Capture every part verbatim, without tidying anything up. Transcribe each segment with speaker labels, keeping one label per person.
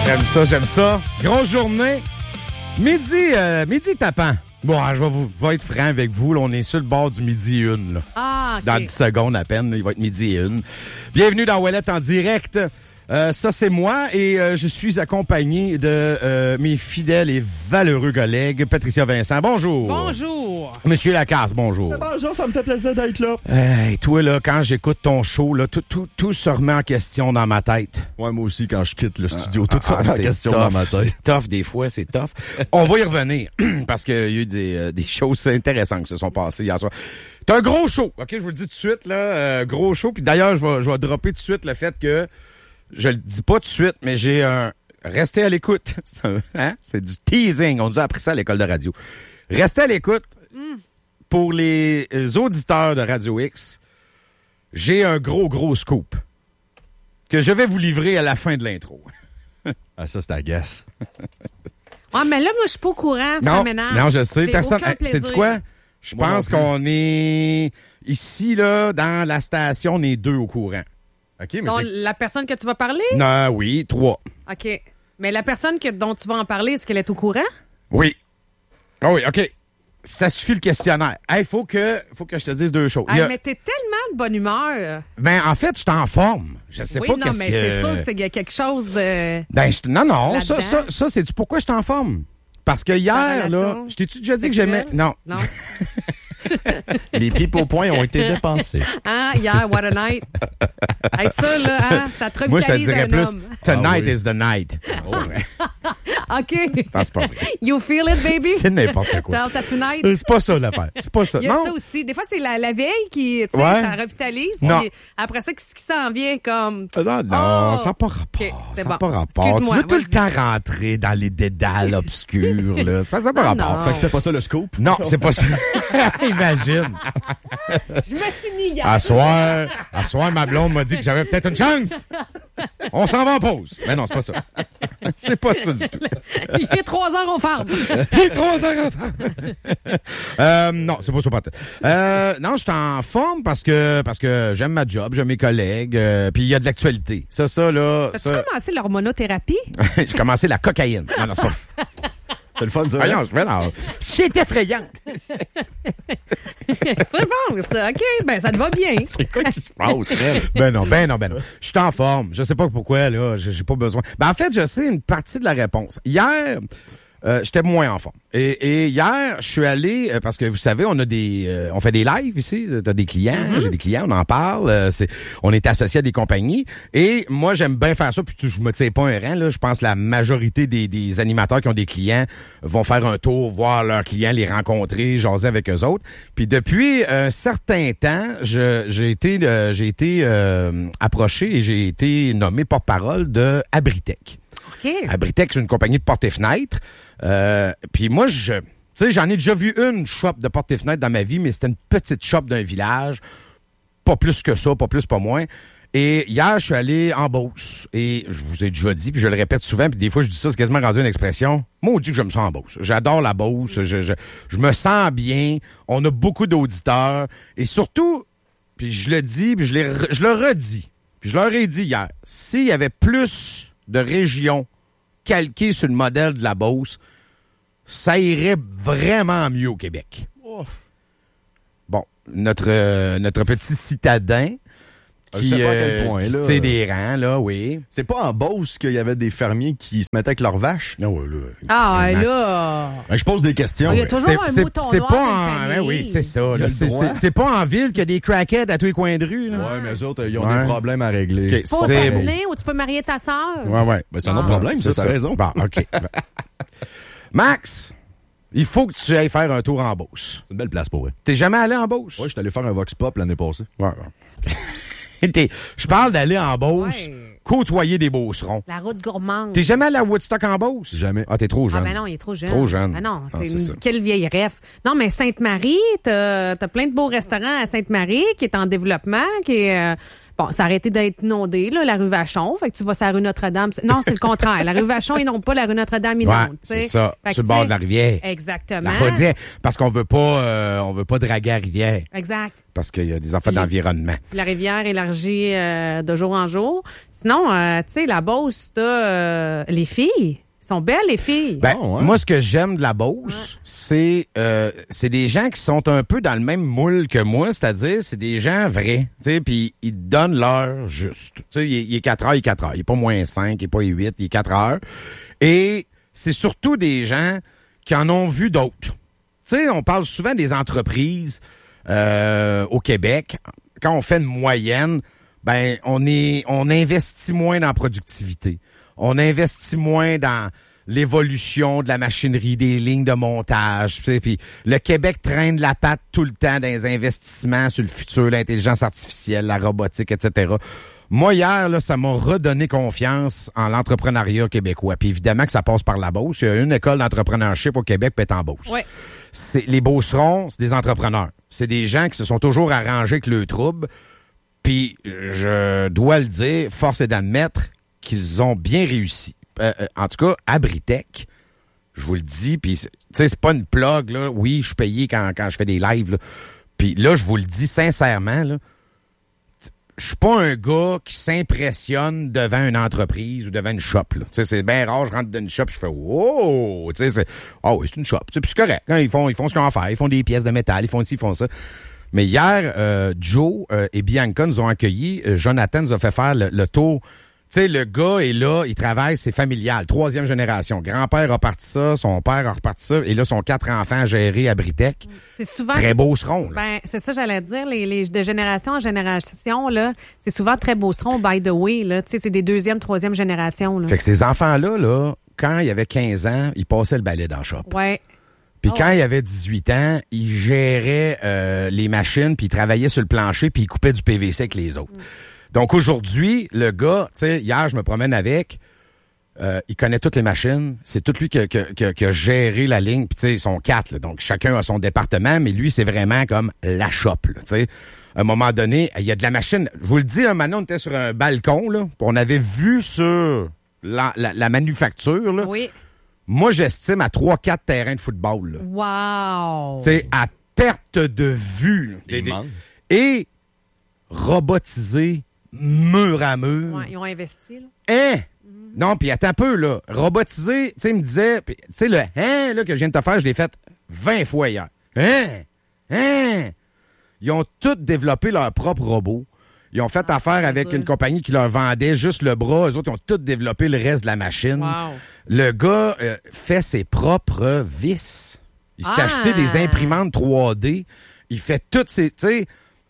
Speaker 1: J'aime ça, j'aime ça. Grosse journée. Midi, euh, midi tapant. Bon, je vais, vous, je vais être franc avec vous. Là, on est sur le bord du midi une. Là.
Speaker 2: Ah, OK.
Speaker 1: Dans dix secondes à peine, là, il va être midi et une. Bienvenue dans Ouellette en direct. Euh, ça, c'est moi et euh, je suis accompagné de euh, mes fidèles et valeureux collègues. Patricia Vincent, bonjour.
Speaker 2: Bonjour.
Speaker 1: Monsieur Lacasse, bonjour.
Speaker 3: Bonjour, ça me fait plaisir d'être là.
Speaker 1: Hey, toi, là, quand j'écoute ton show, là, tout, tout, tout se remet en question dans ma tête.
Speaker 3: Ouais, moi aussi, quand je quitte le studio,
Speaker 1: Ah,
Speaker 3: tout ça
Speaker 1: ah,
Speaker 3: en
Speaker 1: c'est
Speaker 3: question
Speaker 1: tough.
Speaker 3: dans ma tête.
Speaker 1: C'est tough, des fois, c'est tough. On va y revenir, parce qu'il y a eu des, euh, des choses intéressantes qui se sont passées hier soir. T'as un gros show, OK? Je vous le dis tout de suite, là, euh, gros show. Puis d'ailleurs, je vais, je vais dropper tout de suite le fait que, je le dis pas tout de suite, mais j'ai un... Restez à l'écoute. Hein? C'est du teasing. On nous a appris ça à l'école de radio. Restez à l'écoute. Mm. Pour les auditeurs de Radio X, j'ai un gros, gros scoop que je vais vous livrer à la fin de l'intro.
Speaker 3: Ah, ça, c'est à guess.
Speaker 2: Ah, mais là, moi, je suis pas au courant.
Speaker 1: Non,
Speaker 2: ça m'énerve.
Speaker 1: non, je sais.
Speaker 2: J'ai
Speaker 1: Personne.
Speaker 2: aucun
Speaker 1: Hey,
Speaker 2: plaisir.
Speaker 1: sais-tu quoi? Je
Speaker 3: Moi
Speaker 1: pense
Speaker 3: non plus.
Speaker 1: qu'on est ici, là, dans la station, on est deux au courant.
Speaker 3: OK, mais
Speaker 2: Donc,
Speaker 3: c'est...
Speaker 2: la personne que tu vas parler?
Speaker 1: Non, oui, trois.
Speaker 2: OK. Mais la personne que, dont tu vas en parler, est-ce qu'elle est au courant?
Speaker 1: Oui. Ah oui, OK. Ça suffit le questionnaire. Hey, faut que, faut que je te dise deux choses. Il y
Speaker 2: Hey,
Speaker 1: a-
Speaker 2: mais t'es tellement de bonne humeur.
Speaker 1: Ben, en fait, je suis en forme. Je sais
Speaker 2: oui,
Speaker 1: pas
Speaker 2: non,
Speaker 1: qu'est-ce
Speaker 2: mais
Speaker 1: que...
Speaker 2: c'est sûr que c'est qu'il y a quelque chose de...
Speaker 1: Ben, je... non, non, ça,
Speaker 2: Là-dedans.
Speaker 1: ça, ça, c'est pourquoi je suis en forme. Parce que hier,
Speaker 2: Ta
Speaker 1: là,
Speaker 2: relation
Speaker 1: je t'ai-tu déjà dit que
Speaker 2: sexuelle?
Speaker 1: j'aimais... Non.
Speaker 2: Non.
Speaker 3: Les pipes au point ont été dépensés.
Speaker 2: Ah, hier, what a night. Hey, ça, là, hein, ça te
Speaker 1: Moi, je te
Speaker 2: revitalise
Speaker 1: dirais
Speaker 2: un
Speaker 1: plus,
Speaker 2: homme.
Speaker 1: tonight
Speaker 3: Ah oui.
Speaker 1: is the night. Oh, ouais.
Speaker 2: OK.
Speaker 1: Non, c'est pas vrai.
Speaker 2: You feel it, baby?
Speaker 1: C'est n'importe quoi.
Speaker 2: T'as t'as tonight?
Speaker 1: C'est pas ça, l'affaire. C'est pas ça.
Speaker 2: Il y a
Speaker 1: Non.
Speaker 2: ça aussi. Des fois, c'est la, la veille qui, tu sais,
Speaker 1: Ouais.
Speaker 2: ça revitalise.
Speaker 1: Non.
Speaker 2: Puis après ça, ce qui s'en vient comme...
Speaker 1: Non, non,
Speaker 2: Oh.
Speaker 1: ça n'a pas rapport.
Speaker 2: OK, c'est
Speaker 1: ça n'a
Speaker 2: bon.
Speaker 1: pas rapport. Tu
Speaker 2: Excuse-moi,
Speaker 1: veux tout le
Speaker 2: vas-y.
Speaker 1: temps rentrer dans les dédales obscurs, là. Ça n'a pas
Speaker 2: Ah,
Speaker 1: rapport.
Speaker 2: non.
Speaker 3: Fait que c'était pas ça le scoop?
Speaker 1: Non, c'est pas ça. Imagine.
Speaker 2: Je me suis mis hier.
Speaker 1: À soir, à soir, ma blonde m'a dit que j'avais peut-être une chance. On s'en va en pause. Mais non, c'est pas ça. C'est pas ça du tout.
Speaker 2: Il est trois heures, on ferme.
Speaker 1: J'ai trois heures à faire. euh, non, c'est pas ça, pas tête. Euh, non, je suis en forme parce que parce que j'aime ma job, j'aime mes collègues, euh, puis il y a de l'actualité. Ça, ça, là,
Speaker 2: As-tu
Speaker 1: ça.
Speaker 2: commencé l'hormonothérapie?
Speaker 1: J'ai commencé la cocaïne. Non, non, c'est pas.
Speaker 3: C'est le fun, ça.
Speaker 1: Voyons, je vais non. C'est effrayante.
Speaker 2: C'est bon, ça. OK, ben ça te va bien.
Speaker 1: C'est quoi qui se passe, Fred? Ben non, ben non, ben non. Je suis en forme. Je sais pas pourquoi, là. J'ai j'ai pas besoin. Ben, en fait, je sais une partie de la réponse. Hier, euh, j'étais moins en forme. Et, et hier, je suis allé, euh, parce que vous savez, on a des, euh, on fait des lives ici. T'as des clients,
Speaker 2: Mm-hmm.
Speaker 1: j'ai des clients, on en parle. euh, c'est, on est associé à des compagnies. Et moi, j'aime bien faire ça. Puis tu, je me tire pas un rang, là. Je pense que la majorité des, des animateurs qui ont des clients vont faire un tour, voir leurs clients, les rencontrer, jaser avec eux autres. Puis depuis un certain temps, je, j'ai été, euh, j'ai été euh, approché et j'ai été nommé porte-parole de Abritech.
Speaker 2: OK.
Speaker 1: Abritech, c'est une compagnie de portes et fenêtres. Euh, puis moi, je, tu sais, j'en ai déjà vu une shop de portes et fenêtres dans ma vie, mais c'était une petite shop d'un village. Pas plus que ça, pas plus, pas moins. Et hier, je suis allé en Beauce. Et je vous ai déjà dit, puis je le répète souvent, puis des fois, je dis ça, c'est quasiment rendu une expression. Maudit que je me sens en Beauce. J'adore la Beauce. Je, je, je me sens bien. On a beaucoup d'auditeurs. Et surtout, puis je le dis, puis je, l'ai, je le redis, puis je leur ai dit hier, s'il y avait plus de régions calquées sur le modèle de la Beauce, ça irait vraiment mieux au Québec.
Speaker 3: Oh.
Speaker 1: Bon, notre, euh, notre petit citadin...
Speaker 3: Je
Speaker 1: Qui,
Speaker 3: sais pas à quel
Speaker 1: euh,
Speaker 3: point,
Speaker 1: qui
Speaker 3: là.
Speaker 1: se tire des rangs, là, oui.
Speaker 3: C'est pas en Beauce qu'il y avait des fermiers qui se mettaient avec leurs vaches?
Speaker 1: Non, ouais, là.
Speaker 2: Ah,
Speaker 1: Max.
Speaker 2: là.
Speaker 3: Ben, je pose des questions.
Speaker 2: Il y a
Speaker 3: ouais.
Speaker 2: toujours
Speaker 1: C'est,
Speaker 2: un
Speaker 1: c'est,
Speaker 2: mouton
Speaker 1: c'est
Speaker 2: noir
Speaker 1: pas
Speaker 2: dans une
Speaker 1: en...
Speaker 2: famille.
Speaker 1: Ben oui, c'est ça.
Speaker 3: Il y a
Speaker 1: Là.
Speaker 3: le
Speaker 1: C'est,
Speaker 3: droit.
Speaker 1: c'est, c'est pas en ville qu'il y a des crackheads à tous les coins de rue. Là.
Speaker 3: Ouais, mais eux autres, ils ont
Speaker 1: Ouais.
Speaker 3: des problèmes à régler.
Speaker 1: OK.
Speaker 2: Faut
Speaker 1: C'est
Speaker 2: s'amener ou tu peux marier ta sœur.
Speaker 1: Ouais, ouais.
Speaker 3: Ben, c'est un autre
Speaker 2: Ah.
Speaker 3: problème, ça,
Speaker 1: C'est
Speaker 3: t'as raison.
Speaker 1: Bon, OK. Max, il faut que tu ailles faire un tour en Beauce.
Speaker 3: C'est une belle place pour eux.
Speaker 1: T'es jamais allé en Beauce?
Speaker 3: Ouais, je suis allé faire un Vox Pop l'année passée.
Speaker 1: Ouais, ouais. T'es- Je parle d'aller en Beauce,
Speaker 2: Ouais.
Speaker 1: côtoyer des Beaucerons.
Speaker 2: La route gourmande.
Speaker 1: T'es jamais allé à Woodstock en Beauce?
Speaker 3: Jamais.
Speaker 1: Ah, t'es trop
Speaker 2: Ah
Speaker 1: jeune.
Speaker 2: ben non, il est trop jeune.
Speaker 1: Trop jeune.
Speaker 2: Ah non,
Speaker 1: Ah,
Speaker 2: c'est,
Speaker 1: c'est
Speaker 2: une...
Speaker 1: ça.
Speaker 2: quelle vieille ref. Non, mais Sainte-Marie, t'as, t'as plein de beaux restaurants à Sainte-Marie qui est en développement, qui est... euh, Bon, ça a arrêté d'être inondé, là, la rue Vachon. Fait que tu vas sur la rue Notre-Dame. Non, c'est le contraire. La rue Vachon inonde pas, la rue Notre-Dame inonde.
Speaker 1: Ouais,
Speaker 2: t'sais.
Speaker 1: c'est ça.
Speaker 2: Fait que,
Speaker 1: Sur le bord
Speaker 2: t'sais,
Speaker 1: de la rivière.
Speaker 2: Exactement.
Speaker 1: La Rodière. Parce qu'on veut pas, euh, on veut pas draguer à la rivière.
Speaker 2: Exact.
Speaker 1: Parce qu'il y a des enfants
Speaker 2: Puis-
Speaker 1: d'environnement.
Speaker 2: La rivière élargie euh, de jour en jour. Sinon, euh, tu sais, la Beauce, t'as euh, les filles. Elles sont belles, les filles.
Speaker 1: Ben,
Speaker 3: Oh, ouais.
Speaker 1: moi, ce que j'aime de la Beauce, c'est euh, c'est des gens qui sont un peu dans le même moule que moi, c'est-à-dire, c'est des gens vrais, tu sais, puis ils donnent l'heure juste. Tu sais, il, est- il est quatre heures, il est quatre heures. Il est pas moins cinq, il est pas huit, il est quatre heures. Et c'est surtout des gens qui en ont vu d'autres. Tu sais, on parle souvent des entreprises euh, au Québec. Quand on fait une moyenne, ben on est on investit moins dans la productivité. On investit moins dans l'évolution de la machinerie, des lignes de montage. Tu sais, puis le Québec traîne la patte tout le temps dans les investissements sur le futur, l'intelligence artificielle, la robotique, et cetera. Moi, hier, là, ça m'a redonné confiance en l'entrepreneuriat québécois. Puis évidemment que ça passe par la Beauce. Il y a une école d'entrepreneurship au Québec, peut-être en Beauce.
Speaker 2: Ouais.
Speaker 1: C'est, les Beaucerons, c'est des entrepreneurs. C'est des gens qui se sont toujours arrangés avec le trouble. Puis, je dois le dire, force est d'admettre qu'ils ont bien réussi. Euh, euh, en tout cas, à Britec, je vous le dis, puis tu sais, c'est pas une plug, là. Oui, je suis payé quand, quand je fais des lives, là. Puis là, je vous le dis sincèrement, là. Je suis pas un gars qui s'impressionne devant une entreprise ou devant une shop, là. Tu sais, c'est bien rare, je rentre dans une shop, je fais « Wow! » Tu sais, c'est « Oh, oui, c'est une shop. » Tu sais, puis c'est correct. Hein, ils font, ils font ce qu'ils ont à faire. Ils font des pièces de métal, ils font ci, ils font ça. Mais hier, euh, Joe euh, et Bianca nous ont accueillis. Euh, Jonathan nous a fait faire le, le tour. Tu sais, le gars est là, il travaille, c'est familial. Troisième génération. Grand-père a reparti ça, son père a reparti ça. Et là, son quatre enfants gérés à Britec.
Speaker 2: C'est souvent...
Speaker 1: Très Beauceron, là.
Speaker 2: Ben, c'est ça, j'allais dire. Les, les, de génération en génération, là, c'est souvent très Beauceron, by the way, là. Tu sais, c'est des deuxième, troisième génération, là.
Speaker 1: Fait que ces enfants-là, là, quand il avait quinze ans, ils passaient le balai dans le shop.
Speaker 2: Ouais.
Speaker 1: Puis
Speaker 2: Oh.
Speaker 1: quand il avait dix-huit ans, il gérait euh, les machines, puis il travaillait sur le plancher, puis il coupait du P V C avec les autres. Mm. Donc aujourd'hui, le gars, tu sais, hier, je me promène avec, euh, il connaît toutes les machines. C'est tout lui qui a, qui a- qui a- qui a géré la ligne. Puis tu sais, ils sont quatre, là, donc chacun a son département, mais lui, c'est vraiment comme la shop, là, tu sais. À un moment donné, il y a de la machine. Je vous le dis, un moment, on était sur un balcon, là, puis on avait vu sur la, la, la manufacture, là.
Speaker 2: Oui.
Speaker 1: Moi, j'estime à trois quatre terrains de football, là.
Speaker 2: Wow.
Speaker 1: Tu sais, à perte de vue. là.
Speaker 3: C'est
Speaker 1: Des- des-
Speaker 3: immense.
Speaker 1: Et robotisé, mur à mur.
Speaker 2: Ouais, ils ont investi, là.
Speaker 1: Hein? Non, puis attends un peu, là. Robotisé, tu sais, il me disait, puis, tu sais, le hein, là, que je viens de te faire, je l'ai fait vingt fois hier. Hein? Hein? Ils ont tous développé leur propre robot. Ils ont fait
Speaker 2: Ah,
Speaker 1: affaire
Speaker 2: c'est
Speaker 1: avec
Speaker 2: sûr.
Speaker 1: une compagnie qui leur vendait juste le bras. Eux autres, ils ont tous développé le reste de la machine.
Speaker 2: Wow.
Speaker 1: Le gars euh, fait ses propres vis. Il s'est
Speaker 2: Ah!
Speaker 1: acheté des imprimantes trois D. Il fait toutes ses, tu sais,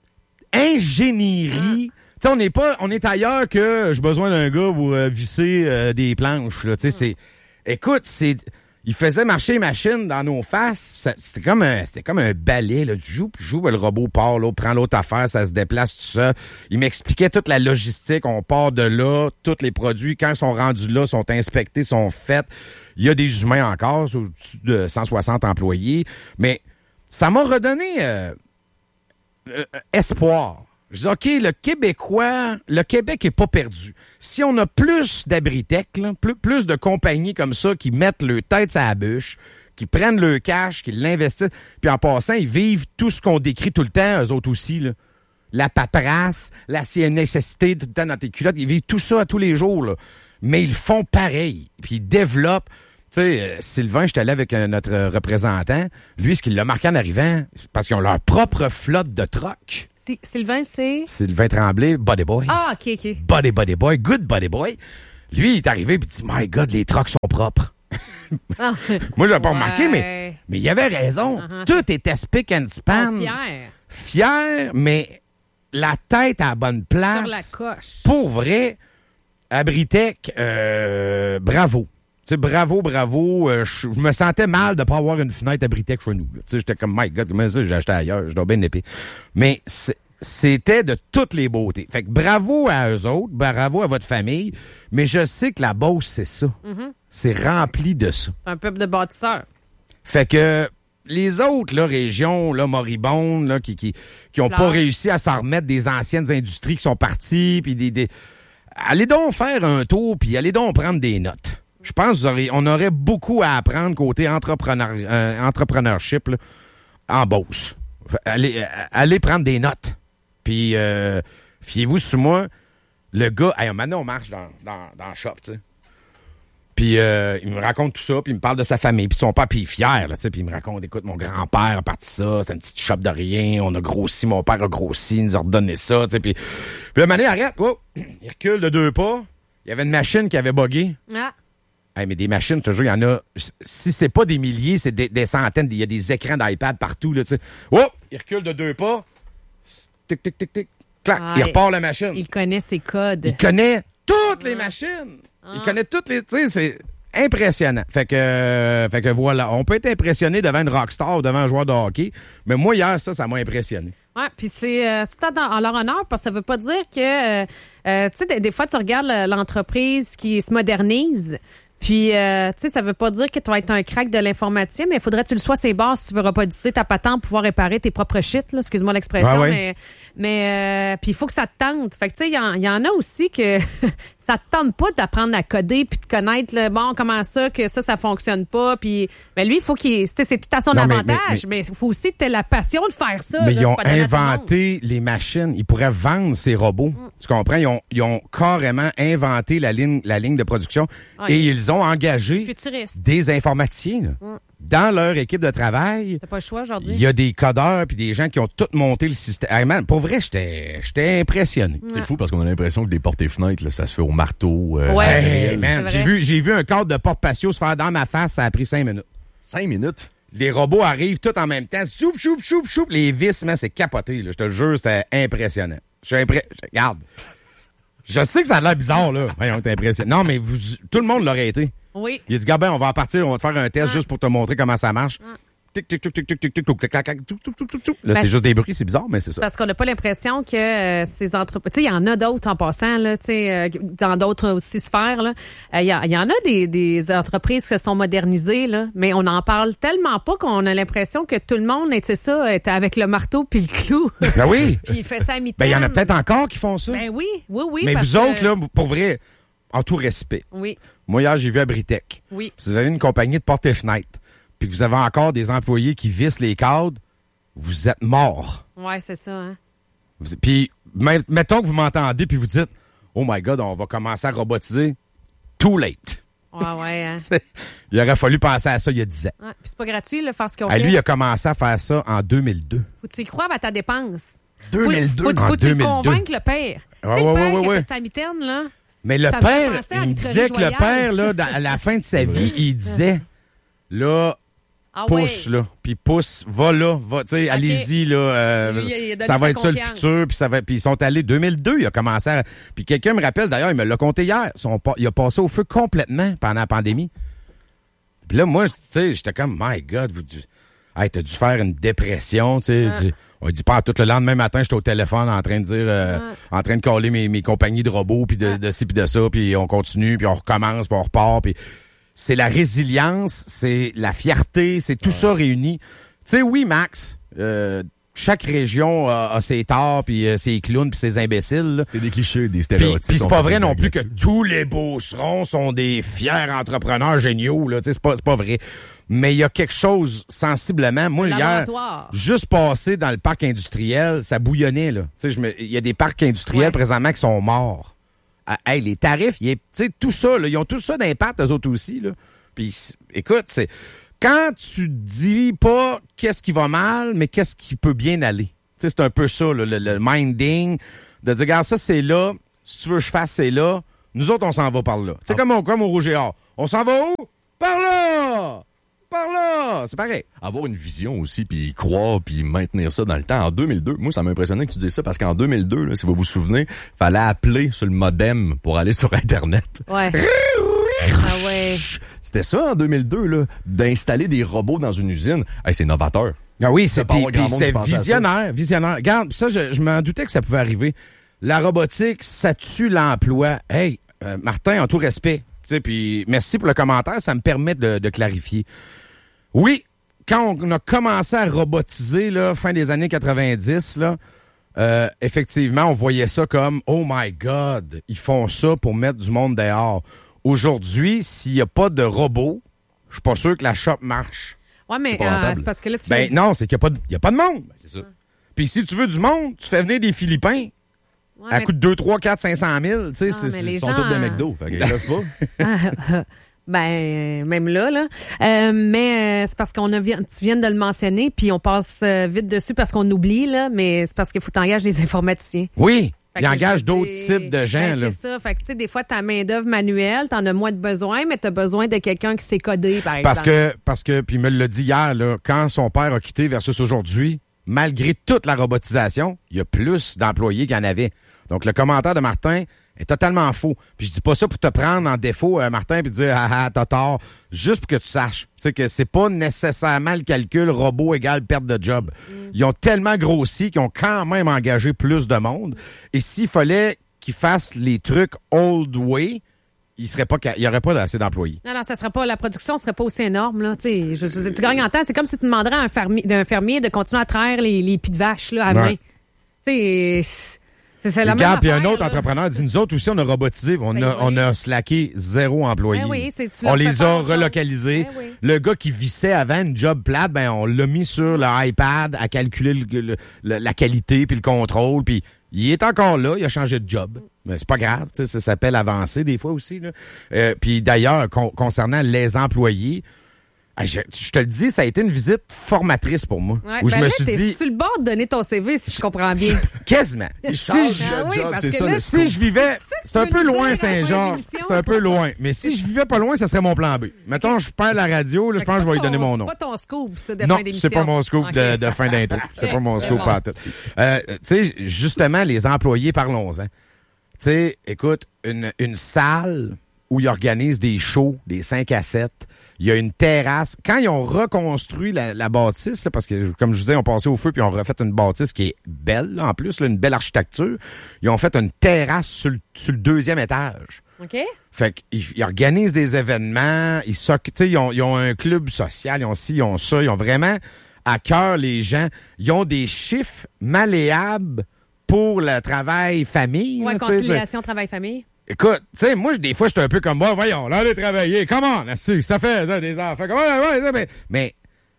Speaker 1: ingénierie.
Speaker 2: Ah.
Speaker 1: Tu sais, on n'est pas, on est ailleurs que j'ai besoin d'un gars pour euh, visser euh, des planches. Là. Tu sais, c'est, écoute, c'est, il faisait marcher les machines dans nos faces. Ça- C'était comme un, c'était comme un balai. Là. Tu joues, puis joues, ben, le robot part, là, prend l'autre affaire, ça se déplace tout ça. Il m'expliquait toute la logistique. On part de là, tous les produits, quand ils sont rendus là, sont inspectés, sont faits. Il y a des humains encore, c'est au-dessus de cent soixante employés. Mais ça m'a redonné euh, euh, espoir. Je dis, OK, le Québécois, le Québec est pas perdu. Si on a plus d'abritech, là, plus, plus de compagnies comme ça qui mettent leur tête à la bûche, qui prennent le cash, qui l'investissent, puis en passant, ils vivent tout ce qu'on décrit tout le temps, eux autres aussi, là. La paperasse, la s'il y a une nécessité tout le temps dans tes culottes, ils vivent tout ça à tous les jours, là. Mais ils font pareil, puis ils développent. Tu sais, euh, Sylvain, j'étais allé avec euh, notre représentant. Lui, ce qui l'a marqué en arrivant, c'est parce qu'ils ont leur propre flotte de trucks.
Speaker 2: Si- Sylvain, c'est...
Speaker 1: Sylvain Tremblay, Body Boy.
Speaker 2: Ah, OK, OK.
Speaker 1: Body Body Boy, good Body Boy. Lui, il est arrivé et il dit, My God, les trucks sont propres.
Speaker 2: Ah.
Speaker 1: Moi, j'avais pas
Speaker 2: Ouais.
Speaker 1: remarqué, mais, mais il avait raison.
Speaker 2: Uh-huh.
Speaker 1: Tout était spick and span.
Speaker 2: Fier.
Speaker 1: Fier, mais la tête à la bonne
Speaker 2: Sur
Speaker 1: place.
Speaker 2: la coche.
Speaker 1: Pour vrai, Abritech, euh, bravo. Tu sais, bravo, bravo. Euh, Je je me sentais mal de pas avoir une fenêtre Abritech chez nous. Tu sais, j'étais comme, my God, comment ça, j'ai acheté ailleurs, je dois bien épée. Mais c'est- c'était de toutes les beautés. Fait que bravo à eux autres, bravo à votre famille, mais je sais que la Beauce, c'est ça.
Speaker 2: Mm-hmm.
Speaker 1: C'est rempli de ça.
Speaker 2: Un peuple de bâtisseurs.
Speaker 1: Fait que les autres là, régions là, moribondes là, qui qui qui ont pas réussi à s'en remettre des anciennes industries qui sont parties, puis des, des... allez donc faire un tour, puis allez donc prendre des notes. Je pense vous aurez, on aurait beaucoup à apprendre côté entrepreneur, euh, entrepreneurship là, en Beauce. Allez, euh, allez prendre des notes. Puis euh, fiez-vous sur moi, le gars, hey, maintenant on marche dans dans dans le shop, tu sais. Puis euh, il me raconte tout ça, puis il me parle de sa famille, puis son père, puis il est fier, là, tu sais, puis il me raconte, écoute, mon grand-père a parti ça, c'était une petite shop de rien, on a grossi, mon père a grossi, il nous a redonné ça, tu sais, puis... Puis là, Mané, arrête, wow, il recule de deux pas, il y avait une machine qui avait buggé.
Speaker 2: Ah.
Speaker 1: Hey, mais des machines, je te jure, il y en a, si c'est pas des milliers, c'est des, des centaines, il y a des écrans d'iPad partout, là, tu sais. Oh, il recule de deux pas, tic, tic, tic, tic, clac, ah, il repart la machine.
Speaker 2: Il connaît ses codes.
Speaker 1: Il connaît toutes les machines. Il connaît toutes les... Tu sais, c'est impressionnant. Fait que, euh, fait que voilà, on peut être impressionné devant une rockstar ou devant un joueur de hockey, mais moi, hier, ça, ça m'a impressionné.
Speaker 2: Oui, puis c'est euh, tout en, en leur honneur, parce que ça veut pas dire que... Euh, euh, tu sais, des, des fois, tu regardes l'entreprise qui se modernise, puis, euh, tu sais, ça veut pas dire que tu vas être un crack de l'informatique, mais il faudrait que tu le sois ses bases si tu veux robotiser ta patente, pouvoir réparer tes propres shit, là, excuse-moi l'expression,
Speaker 1: ah ouais.
Speaker 2: mais... Mais euh, puis il faut que ça te tente. Fait que tu sais, il y, y en a aussi que ça te tente pas d'apprendre à coder puis de connaître le bon comment ça que ça ça fonctionne pas. Puis ben lui il faut qu'il, c'est tout à son non, avantage, mais il faut aussi que tu aies la passion de faire ça.
Speaker 1: Mais
Speaker 2: là,
Speaker 1: ils ont inventé les machines. Ils pourraient vendre ces robots. Mm. Tu comprends? Ils ont, ils ont carrément inventé la ligne la ligne de production ah, et ils ont engagé
Speaker 2: futuriste.
Speaker 1: Des informaticiens. Là. Mm. Dans leur équipe de travail,
Speaker 2: t'as pas le choix aujourd'hui.
Speaker 1: Il y a des codeurs puis des gens qui ont tout monté le système. Hey man, pour vrai, j'étais j'étais impressionné.
Speaker 3: Ouais. C'est fou parce qu'on a l'impression que des portes et fenêtres, là, ça se fait au marteau. Euh,
Speaker 2: ouais.
Speaker 1: Hey, man, j'ai vu j'ai vu un cadre de porte patio se faire dans ma face, ça a pris cinq minutes.
Speaker 3: Cinq minutes?
Speaker 1: Les robots arrivent tous en même temps. Choup, choup, choup, choup. Les vis, man, c'est capoté. Là. Je te le jure, c'était impressionnant. Je suis impré... Regarde. Je sais que ça a l'air bizarre, là. Voyons, t'es impressionnant. Non, mais vous, tout le monde l'aurait été.
Speaker 2: Oui.
Speaker 1: Il a dit, Gabin, on va en partir, on va te faire un test ah. juste pour te montrer comment ça marche. Ah. Tic, tic, tic, tic, tic, tic, tic, tic, tic, tic, tic, tic. Là, c'est juste des bruits, c'est bizarre, mais c'est ça.
Speaker 2: Parce qu'on n'a pas l'impression que euh, ces entreprises... Tu sais, il y en a d'autres en passant, là, tu sais, euh, dans d'autres aussi sphères, là. Il euh, y, y en a des, des entreprises qui se sont modernisées, là, mais on n'en parle tellement pas qu'on a l'impression que tout le monde, tu sais ça, est avec le marteau puis le clou.
Speaker 1: Ben oui.
Speaker 2: Puis il fait ça à mi-temps.
Speaker 1: Ben, il y en a peut-être encore qui font ça.
Speaker 2: Ben oui, oui, oui.
Speaker 1: Mais
Speaker 2: parce
Speaker 1: vous autres,
Speaker 2: que...
Speaker 1: là, pour vrai, en tout respect.
Speaker 2: Oui.
Speaker 1: Moi, hier, j'ai vu à Britec.
Speaker 2: Oui.
Speaker 1: Si vous avez une compagnie de portes et fenêtres, puis que vous avez encore des employés qui vissent les cadres, vous êtes morts.
Speaker 2: Ouais, c'est ça, hein.
Speaker 1: Vous, puis, mettons que vous m'entendez, puis vous dites, oh my God, on va commencer à robotiser. Too late.
Speaker 2: Ouais, ouais, hein.
Speaker 1: Il aurait fallu penser à ça il y a dix ans.
Speaker 2: Ouais, puis c'est pas gratuit, là, faire ce qu'on
Speaker 1: fait.
Speaker 2: Lui,
Speaker 1: il a commencé à faire ça en deux mille deux.
Speaker 2: Faut que tu y crois à ta dépense.
Speaker 1: deux mille deux?
Speaker 2: Faut, faut,
Speaker 1: en
Speaker 2: faut
Speaker 1: deux mille deux.
Speaker 2: Faut-tu convaincre le père?
Speaker 1: Ah,
Speaker 2: tu sais,
Speaker 1: ouais,
Speaker 2: le père
Speaker 1: ouais,
Speaker 2: qui
Speaker 1: ouais.
Speaker 2: a fait sa mitaine, là.
Speaker 1: Mais le
Speaker 2: ça
Speaker 1: père,
Speaker 2: me
Speaker 1: il me disait que le père, là, à la fin de sa vie, il disait, là,
Speaker 2: ah,
Speaker 1: pousse,
Speaker 2: ouais.
Speaker 1: là, puis pousse, va là, va, tu sais, okay. Allez-y, là, euh,
Speaker 2: il a, il a
Speaker 1: ça va être
Speaker 2: confiance.
Speaker 1: ça le futur, puis ça va, puis ils sont allés, deux mille deux, il a commencé à, puis quelqu'un me rappelle, d'ailleurs, il me l'a compté hier, son, il a passé au feu complètement pendant la pandémie. Puis là, moi, tu sais, j'étais comme, my God, vous, hey, t'as dû faire une dépression, tu sais, ah. On dit pas tout le lendemain matin, j'étais au téléphone en train de dire, euh, ah. en train de coller mes, mes compagnies de robots, puis de, ah. de ci, puis de ça, puis on continue, puis on recommence, puis on repart, puis c'est la résilience, c'est la fierté, c'est tout ouais. ça réuni. Tu sais, oui, Max, euh, chaque région a, a ses torts, puis euh, ses clowns, puis ses imbéciles. Là.
Speaker 3: C'est des clichés, des stéréotypes.
Speaker 1: Puis c'est pas vrai non plus que tous les Beaucerons sont des fiers entrepreneurs géniaux. Là, tu sais, c'est pas, c'est pas vrai. Mais il y a quelque chose sensiblement. Moi, hier, juste passé dans le parc industriel, ça bouillonnait. Là. Tu sais, il y a des parcs industriels ouais. présentement qui sont morts. Ah, hey, les tarifs, tu sais, tout ça, là, ils ont tout ça d'impact, eux autres aussi. Là. Puis, écoute, c'est quand tu dis pas qu'est-ce qui va mal, mais qu'est-ce qui peut bien aller. Tu sais, c'est un peu ça, là, le, le minding, de dire, regarde, ça, c'est là. Si tu veux que je fasse, c'est là. Nous autres, on s'en va par là. C'est ah. comme, comme au Rouge et Or. On s'en va où? Par là! Par là! C'est pareil.
Speaker 3: Avoir une vision aussi, puis y croire, puis maintenir ça dans le temps. En deux mille deux, moi, ça m'a impressionné que tu dises ça, parce qu'en deux mille deux, là, si vous vous souvenez, fallait appeler sur le modem pour aller sur Internet.
Speaker 2: Ouais. Ah ouais.
Speaker 3: C'était ça en deux mille deux, là, d'installer des robots dans une usine. Hey, c'est novateur.
Speaker 1: Ah oui, c'est puis, puis c'était visionnaire, visionnaire. Regarde, ça, je, je m'en doutais que ça pouvait arriver. La robotique, ça tue l'emploi. Hey, euh, Martin, en tout respect, tu sais, puis merci pour le commentaire, ça me permet de, de clarifier. Oui, quand on a commencé à robotiser, là, fin des années quatre-vingt-dix, là, euh, effectivement, on voyait ça comme « Oh my God, ils font ça pour mettre du monde dehors. » Aujourd'hui, s'il n'y a pas de robot, je suis pas sûr que la shop marche.
Speaker 2: Ouais, mais euh, c'est parce que là, tu...
Speaker 1: Ben non, c'est qu'il n'y a, a pas de monde.
Speaker 3: Ben, c'est ça.
Speaker 1: Puis si tu veux du monde, tu fais venir des Philippins. Ouais, à mais... coût de deux, trois, quatre, cinq cent mille. Tu sais,
Speaker 3: ah, ils sont
Speaker 2: gens...
Speaker 3: tous des McDo. Fait qu'ils lèvent pas.
Speaker 2: Ben, même là, là. Euh, mais euh, c'est parce qu'on a, tu viens de le mentionner, puis on passe euh, vite dessus parce qu'on oublie, là, mais c'est parce qu'il faut t'engager les informaticiens.
Speaker 1: Oui, il engage d'autres types de gens,
Speaker 2: ben,
Speaker 1: là.
Speaker 2: C'est ça. Fait que, tu sais, des fois, ta main-d'œuvre manuelle, t'en as moins de besoin, mais t'as besoin de quelqu'un qui sait coder, par
Speaker 1: parce
Speaker 2: exemple.
Speaker 1: Que, parce que, puis il me l'a dit hier, là, quand son père a quitté versus aujourd'hui, malgré toute la robotisation, il y a plus d'employés qu'il y en avait. Donc, le commentaire de Martin est totalement faux. Puis je dis pas ça pour te prendre en défaut, euh, Martin, puis te dire « Ah ah, t'as tort », juste pour que tu saches. Tu sais que c'est pas nécessairement le calcul robot égale perte de job. Mm. Ils ont tellement grossi qu'ils ont quand même engagé plus de monde. Et s'il fallait qu'ils fassent les trucs old way, il serait pas, il y aurait pas assez d'employés.
Speaker 2: Non, non, ça serait pas, la production serait pas aussi énorme, là. Tu sais, je, je, tu gagnes en temps. C'est comme si tu demanderais à un fermier, d'un fermier de continuer à traire les, les pieds de vache, là, à ouais. main. Tu sais, c'est, c'est la
Speaker 1: Regarde,
Speaker 2: même
Speaker 1: puis un autre
Speaker 2: là.
Speaker 1: entrepreneur dit, nous autres aussi, on a robotisé, on, ben a, oui. on a slacké zéro employé.
Speaker 2: Ben oui, c'est, tu
Speaker 1: on les a relocalisés.
Speaker 2: Ben oui.
Speaker 1: Le gars qui vissait avant une job plate, ben on l'a mis sur le iPad à calculer le, le, le, la qualité puis le contrôle, puis il est encore là, il a changé de job. Mais c'est pas grave, tu sais, ça s'appelle avancer des fois aussi, là. Euh, puis d'ailleurs, con, concernant les employés, Je, je te le dis, ça a été une visite formatrice pour moi.
Speaker 2: Ouais,
Speaker 1: où
Speaker 2: ben
Speaker 1: je me
Speaker 2: là,
Speaker 1: suis
Speaker 2: t'es
Speaker 1: dit.
Speaker 2: sur le bord de donner ton C V, si je comprends bien.
Speaker 1: Quasiment. si je,
Speaker 2: ah oui,
Speaker 1: job, c'est ça,
Speaker 2: là,
Speaker 1: si je vivais. C'est, c'est un peu loin, Saint-Jean. C'est un peu loin. Mais si je vivais pas loin, ça serait mon plan B. Mettons, je perds la radio, là, je pense que je vais lui donner mon nom.
Speaker 2: C'est pas ton scoop, ça, de
Speaker 1: non,
Speaker 2: fin d'émission.
Speaker 1: c'est pas mon scoop okay. de, de fin d'intro. C'est pas mon scoop pas tout. Euh, tu sais, justement, les employés, parlons-en. Tu sais, écoute, une, une salle où ils organisent des shows, des cinq à sept. Il y a une terrasse. Quand ils ont reconstruit la, la bâtisse, là, parce que, comme je vous disais, on passait au feu puis on refait une bâtisse qui est belle, là, en plus, là, une belle architecture. Ils ont fait une terrasse sur le, sur le deuxième étage.
Speaker 2: OK.
Speaker 1: Fait qu'ils ils organisent des événements. Ils, ils, ont, ils ont un club social, ils ont ci, ils ont ça. Ils ont vraiment à cœur les gens. Ils ont des chiffres malléables pour le travail-famille.
Speaker 2: Ouais,
Speaker 1: là,
Speaker 2: conciliation travail-famille.
Speaker 1: Écoute, tu sais, moi, des fois, j'étais un peu comme moi. Voyons, là, allez travailler. Comment? Ça fait ça, des enfants. Comment? Ouais, ouais, mais, mais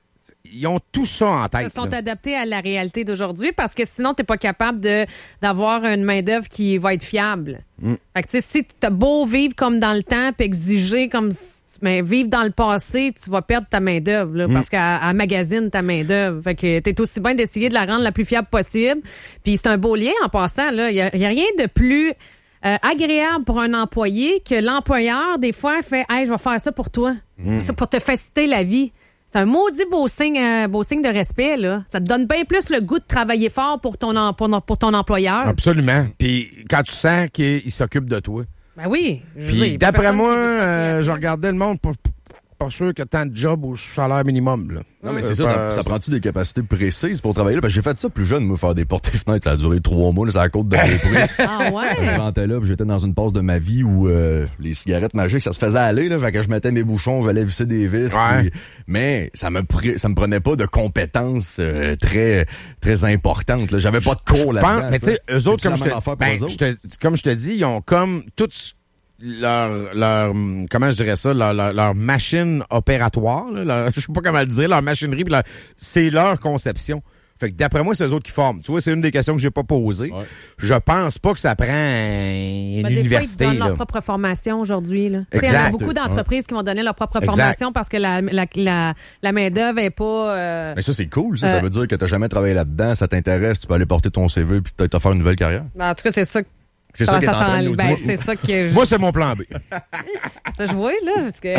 Speaker 1: ils ont tout ça en tête.
Speaker 2: Ils sont
Speaker 1: là.
Speaker 2: adaptés à la réalité d'aujourd'hui parce que sinon, t'es pas capable de d'avoir une main-d'œuvre qui va être fiable. Mm. Fait que, tu sais, si t'as beau vivre comme dans le temps puis exiger comme... Mais vivre dans le passé, tu vas perdre ta main-d'œuvre, là, mm. parce qu'elle magazine ta main-d'œuvre. Fait que t'es aussi bien d'essayer de la rendre la plus fiable possible. Puis c'est un beau lien en passant, là. Il y a, y a rien de plus... Euh, agréable pour un employé que l'employeur, des fois, fait « Hey, je vais faire ça pour toi. Mm. » Ça pour te faciliter la vie. C'est un maudit beau signe, euh, beau signe de respect, là. Ça te donne bien plus le goût de travailler fort pour ton, pour, pour ton employeur.
Speaker 1: Absolument. Puis quand tu sens qu'il s'occupe de toi.
Speaker 2: Ben oui.
Speaker 1: Puis d'après moi, euh, je regardais le monde... Pour, pas sûr que tant de job au salaire minimum, là.
Speaker 3: Non, mais c'est ça, ça, ça prend-tu des capacités précises pour travailler là? Parce que j'ai fait ça plus jeune, me faire des portes et fenêtres. Ça a duré trois mois, là, c'est à la côte de Beaupré.
Speaker 2: Ah ouais?
Speaker 3: Je rentrais là, puis j'étais dans une passe de ma vie où euh, les cigarettes magiques, ça se faisait aller, là. Fait que je mettais mes bouchons, j'allais visser des vis.
Speaker 1: Ouais.
Speaker 3: Puis, mais ça me pre... ça me prenait pas de compétences euh, très très importantes, là. J'avais pas de cours là-dedans.
Speaker 1: Pense, mais tu sais, eux autres, comme je, te, ben, je te, comme je te dis, ils ont comme toutes leur leur comment je dirais ça leur leur, leur machine opératoire là, leur, je sais pas comment le dire, leur machinerie leur, c'est leur conception. Fait que d'après moi, c'est eux autres qui forment. Tu vois, c'est une des questions que j'ai pas posées. Ouais. Je pense pas que ça prend une ben, université.
Speaker 2: Des fois, ils donnent
Speaker 1: là.
Speaker 2: leur propre formation aujourd'hui. Là.
Speaker 1: Exact.
Speaker 2: Il y a beaucoup d'entreprises ouais. qui vont donner leur propre exact. formation parce que la, la, la, la main-d'œuvre est pas... Euh,
Speaker 3: Mais ça, c'est cool. Ça, euh, ça veut dire que t'as jamais travaillé là-dedans, ça t'intéresse, tu peux aller porter ton C V puis peut-être te faire une nouvelle carrière.
Speaker 2: Ben, en tout cas, c'est ça.
Speaker 3: C'est ça, ça qui est en train de nous
Speaker 2: ben,
Speaker 3: dire.
Speaker 2: c'est ça que je...
Speaker 1: Moi, c'est mon plan B.
Speaker 2: Ça, je vois, là, parce que...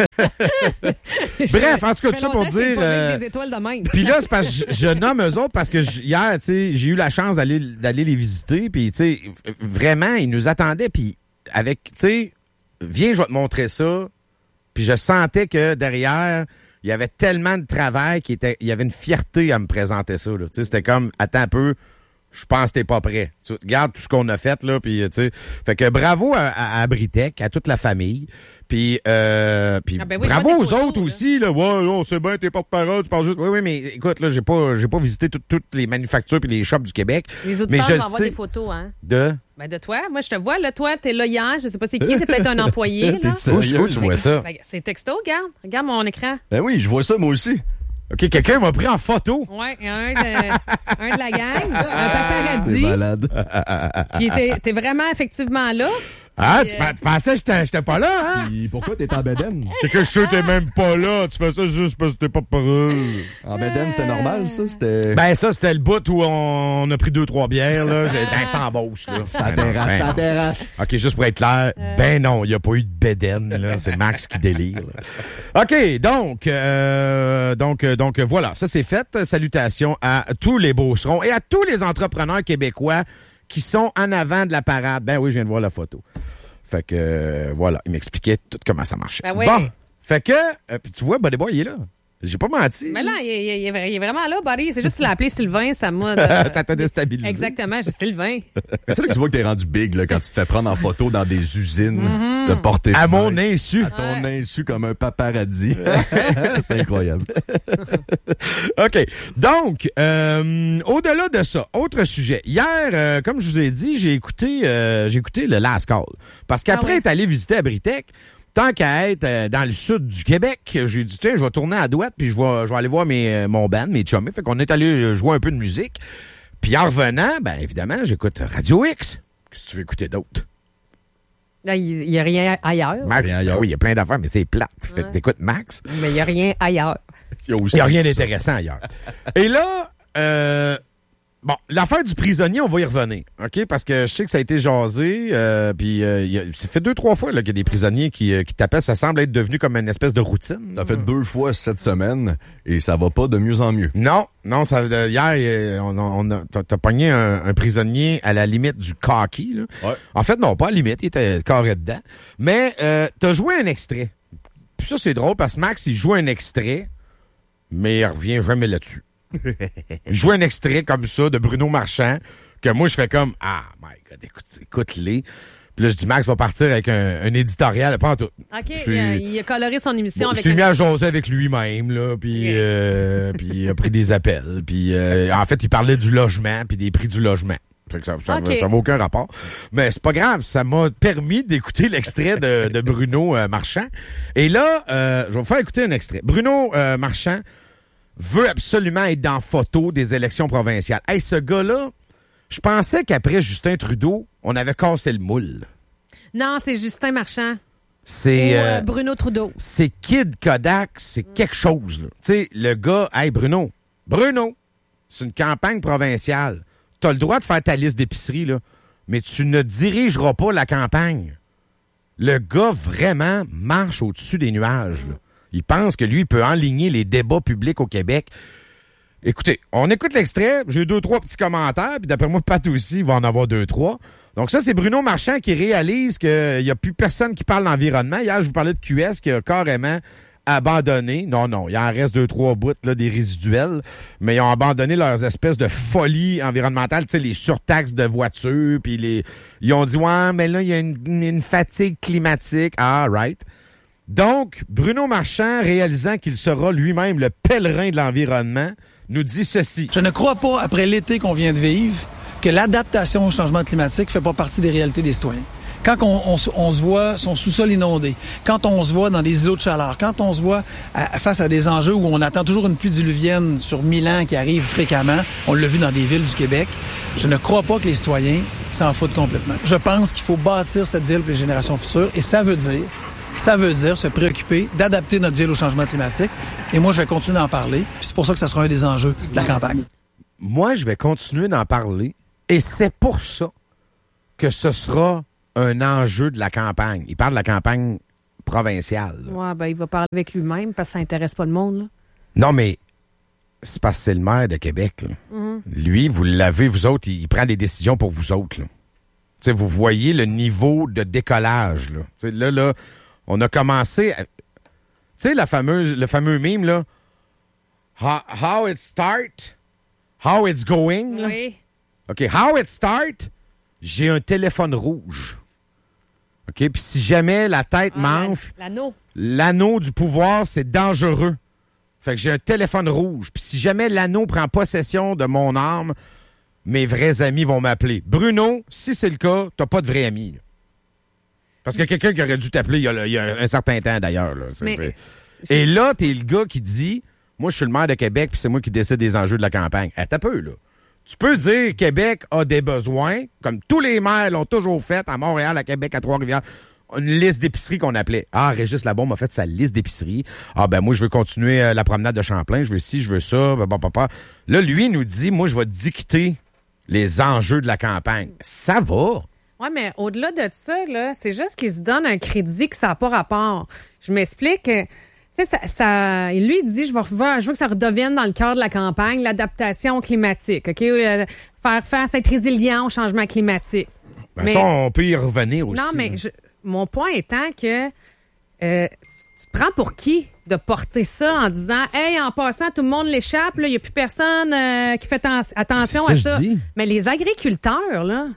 Speaker 1: Bref, en tout cas, tout ça pour dire...
Speaker 2: Euh... des étoiles de même.
Speaker 1: Puis là, c'est parce que je, je nomme eux autres parce que je, hier, tu sais, j'ai eu la chance d'aller d'aller les visiter, puis tu sais, vraiment, ils nous attendaient, puis avec, tu sais, viens, je vais te montrer ça, puis je sentais que derrière, il y avait tellement de travail qu'il était, il y avait une fierté à me présenter ça, là. Tu sais, c'était comme, attends un peu... je pense que t'es pas prêt. Tu regardes tout ce qu'on a fait, là, puis tu sais. Fait que bravo à, à, à Britec, à toute la famille. Puis, euh, puis
Speaker 2: ah ben oui,
Speaker 1: bravo aux
Speaker 2: photos,
Speaker 1: autres
Speaker 2: là.
Speaker 1: aussi, là. Ouais, là, on sait bien, t'es porte-parole, tu parles juste. Oui, oui, mais écoute, là, j'ai pas, j'ai pas visité tout- toutes les manufactures puis les shops du Québec.
Speaker 2: Les
Speaker 1: mais
Speaker 2: auditeurs
Speaker 1: je
Speaker 2: m'envoient
Speaker 1: sais
Speaker 2: des photos, hein.
Speaker 1: de.
Speaker 2: Ben de toi. Moi, je te vois, là, toi, t'es là hier. Je sais pas c'est qui, c'est peut-être un employé, là.
Speaker 3: T'es sérieux?
Speaker 1: Où, où tu vois ça?
Speaker 2: Ben, c'est texto, regarde. Regarde mon écran.
Speaker 3: Ben oui, je vois ça moi aussi.
Speaker 1: OK, quelqu'un m'a pris en photo.
Speaker 2: Ouais, il y a un de, un de la gang, un
Speaker 3: C'est
Speaker 2: paparazzi.
Speaker 3: malade.
Speaker 2: Puis t'es, t'es vraiment effectivement là.
Speaker 1: Ah,
Speaker 2: Puis,
Speaker 1: tu,
Speaker 2: euh,
Speaker 1: tu pensais que j'étais, j'étais pas là, hein?
Speaker 3: Puis pourquoi t'es en bedaine?
Speaker 1: C'est que je sais que t'es même pas là. Tu fais ça juste parce que t'es pas parole.
Speaker 3: En bedaine, c'était normal, ça? C'était...
Speaker 1: Ben, ça, c'était le bout où on a pris deux, trois bières, là. J'étais instant en bosse, là.
Speaker 3: Ça terrasse,
Speaker 1: Ben
Speaker 3: ça
Speaker 1: non.
Speaker 3: terrasse.
Speaker 1: OK, juste pour être clair, ben non, il n'y a pas eu de bédaine, là. C'est Max qui délire. là. OK, donc, euh, donc, euh, donc, voilà, ça c'est fait. Salutations à tous les beaucerons et à tous les entrepreneurs québécois qui sont en avant de la parade. Ben oui, je viens de voir la photo. Fait que, euh, voilà, il m'expliquait tout comment ça marchait.
Speaker 2: Ben oui.
Speaker 1: Bon, fait que, euh, puis tu vois, Buddy Boy, il est là. J'ai pas menti.
Speaker 2: Mais là, il est, il est- il est vraiment là, Buddy. C'est juste qu'il l'a appelé Sylvain, ça m'a... de-
Speaker 1: Ça t'a déstabilisé.
Speaker 2: Exactement, j'ai Sylvain.
Speaker 3: C'est là que tu vois que t'es rendu big, là, quand tu te fais prendre en photo dans des usines de porter.
Speaker 1: À mon insu.
Speaker 3: À ton insu comme un paparazzi. C'est incroyable.
Speaker 1: OK. Donc, euh, au-delà de ça, autre sujet. Hier, euh, comme je vous ai dit, j'ai écouté euh, j'ai écouté le Last Call. Parce qu'après
Speaker 2: Ah ouais.
Speaker 1: être allé visiter à Britec, tant qu'à être euh, dans le sud du Québec, j'ai dit, tiens, je vais tourner à Douette, puis je vais, je vais aller voir mes, euh, mon band, mes chummies. Fait qu'on est allé euh, jouer un peu de musique. Puis en revenant, ben évidemment, j'écoute Radio X. Qu'est-ce que tu veux écouter d'autre?
Speaker 2: Là, il n'y a rien ailleurs.
Speaker 1: Max,
Speaker 3: Rien ailleurs.
Speaker 1: oui, il y a plein d'affaires, mais c'est plate. Fait que t'écoutes Max.
Speaker 2: Mais il n'y a rien ailleurs.
Speaker 3: Il y a, aussi
Speaker 1: Il n'y a rien
Speaker 3: ça.
Speaker 1: d'intéressant ailleurs. Et là, euh, bon, l'affaire du prisonnier, on va y revenir, OK? Parce que je sais que ça a été jasé, euh, puis euh, il y a- ça fait deux, trois fois là, qu'il y a des prisonniers qui, euh, qui t'appellent. Ça semble être devenu comme une espèce de routine.
Speaker 3: Ça fait deux fois cette semaine et ça va pas de mieux en mieux.
Speaker 1: Non, non, ça, euh, hier, euh, on, a- on a, t'as, t'as pogné un, un prisonnier à la limite du cocky, là.
Speaker 3: Ouais.
Speaker 1: En fait, non, pas à la limite, il était carré dedans. Mais euh, t'as joué un extrait. Puis ça, c'est drôle parce que Max, il joue un extrait, mais il revient jamais là-dessus. Il joue un extrait comme ça de Bruno Marchand, que moi, je fais comme, ah, my God, écoute, écoute-les. Puis là, je dis, Max va partir avec un, un éditorial, pas en tout.
Speaker 2: OK,
Speaker 1: Je
Speaker 2: il,
Speaker 1: suis-
Speaker 2: a, il a coloré son émission
Speaker 1: Bon, je
Speaker 2: avec
Speaker 1: suis mis
Speaker 2: un-
Speaker 1: à jaser avec lui-même, là, puis
Speaker 2: Ok.
Speaker 1: euh, puis il a pris des appels, puis euh, en fait, il parlait du logement, puis des prix du logement. Fait que ça, ça,
Speaker 2: Ok.
Speaker 1: ça n'a aucun rapport. Mais c'est pas grave, ça m'a permis d'écouter l'extrait de, de Bruno euh, Marchand. Et là, euh, je vais vous faire écouter un extrait. Bruno euh, Marchand veut absolument être dans photo des élections provinciales. Hey, ce gars-là, je pensais qu'après Justin Trudeau, on avait cassé le moule.
Speaker 2: Non, c'est Justin Marchand.
Speaker 1: C'est...
Speaker 2: Ou
Speaker 1: euh,
Speaker 2: euh, Bruno Trudeau.
Speaker 1: c'est Kid Kodak, c'est quelque chose, là. Tu sais, le gars, hey, Bruno, Bruno, c'est une campagne provinciale. T'as le droit de faire ta liste d'épicerie, là, mais tu ne dirigeras pas la campagne. Le gars, vraiment, marche au-dessus des nuages, là. Il pense que lui, il peut enligner les débats publics au Québec. Écoutez, on écoute l'extrait, j'ai deux, trois petits commentaires, puis d'après moi, Pat aussi, il va en avoir deux, trois. Donc ça, c'est Bruno Marchand qui réalise qu'il n'y a plus personne qui parle d'environnement. Hier, je vous parlais de Q S qui a carrément abandonné. Non, non, il en reste deux, trois bouts, là, des résiduels, mais ils ont abandonné leurs espèces de folie environnementale, tu sais, les surtaxes de voitures, puis les... Ils ont dit, ouais, mais là, il y a une, une fatigue climatique. Ah, right. Donc, Bruno Marchand, réalisant qu'il sera lui-même le pèlerin de l'environnement, nous dit ceci.
Speaker 4: Je ne crois pas, après l'été qu'on vient de vivre, que l'adaptation au changement climatique fait pas partie des réalités des citoyens. Quand on, on, on se voit son sous-sol inondé, quand on se voit dans des îlots de chaleur, quand on se voit à, face à des enjeux où on attend toujours une pluie diluvienne sur mille ans qui arrive fréquemment, on l'a vu dans des villes du Québec, je ne crois pas que les citoyens s'en foutent complètement. Je pense qu'il faut bâtir cette ville pour les générations futures et ça veut dire Ça veut dire se préoccuper d'adapter notre ville au changement climatique. Et moi, je vais continuer d'en parler. Puis c'est pour ça que ça sera un des enjeux de la campagne.
Speaker 1: Moi, je vais continuer d'en parler et c'est pour ça que ce sera un enjeu de la campagne. Il parle de la campagne provinciale. là.
Speaker 2: Ouais, ben, il va parler avec lui-même parce que ça intéresse pas le monde, là.
Speaker 1: Non, mais c'est parce que c'est le maire de Québec. là.
Speaker 2: Mhm.
Speaker 1: Lui, vous l'avez, vous autres, il, il prend des décisions pour vous autres. Là. T'sais, vous voyez le niveau de décollage. Là, T'sais, là, là on a commencé... à- Tu sais, la fameuse, le fameux meme, là, how, how it start, how it's going. Là.
Speaker 2: Oui.
Speaker 1: OK, how it start, j'ai un téléphone rouge. OK, puis si jamais la tête
Speaker 2: Ah,
Speaker 1: m'enfle,
Speaker 2: L'anneau.
Speaker 1: l'anneau du pouvoir, c'est dangereux. Fait que j'ai un téléphone rouge. Puis si jamais l'anneau prend possession de mon âme, mes vrais amis vont m'appeler. Bruno, si c'est le cas, t'as pas de vrais amis. Là. Parce qu'il y a quelqu'un qui aurait dû t'appeler il y a, il y a un certain temps, d'ailleurs. Là. C'est,
Speaker 2: Mais,
Speaker 1: c'est... Et là, t'es le gars qui dit, moi, je suis le maire de Québec, puis c'est moi qui décide des enjeux de la campagne. Hey, t'as peu, là. Tu peux dire Québec a des besoins, comme tous les maires l'ont toujours fait, à Montréal, à Québec, à Trois-Rivières, une liste d'épiceries qu'on appelait. Ah, Régis Labombe a fait sa liste d'épiceries. Ah, ben moi, je veux continuer euh, la promenade de Champlain, je veux ci, je veux ça, bah, bah, bah, bah. Là, lui, il nous dit, moi, je vais dicter les enjeux de la campagne. Ça va.
Speaker 2: Oui, mais au-delà de ça, là, c'est juste qu'il se donne un crédit que ça n'a pas rapport. Je m'explique. Tu sais, ça, ça, lui, il dit, je veux, revoir, je veux que ça redevienne dans le cœur de la campagne, l'adaptation climatique, OK? Euh, faire face à être résilient au changement climatique.
Speaker 1: Ben
Speaker 2: mais,
Speaker 1: ça, on peut y revenir aussi.
Speaker 2: non, mais je, mon point étant que euh, tu, tu prends pour qui de porter ça en disant, hey, en passant, tout le monde l'échappe, il n'y a plus personne euh, qui fait ten- attention
Speaker 1: C'est
Speaker 2: à
Speaker 1: ça,
Speaker 2: ça.
Speaker 1: je dis.
Speaker 2: Mais les agriculteurs, là,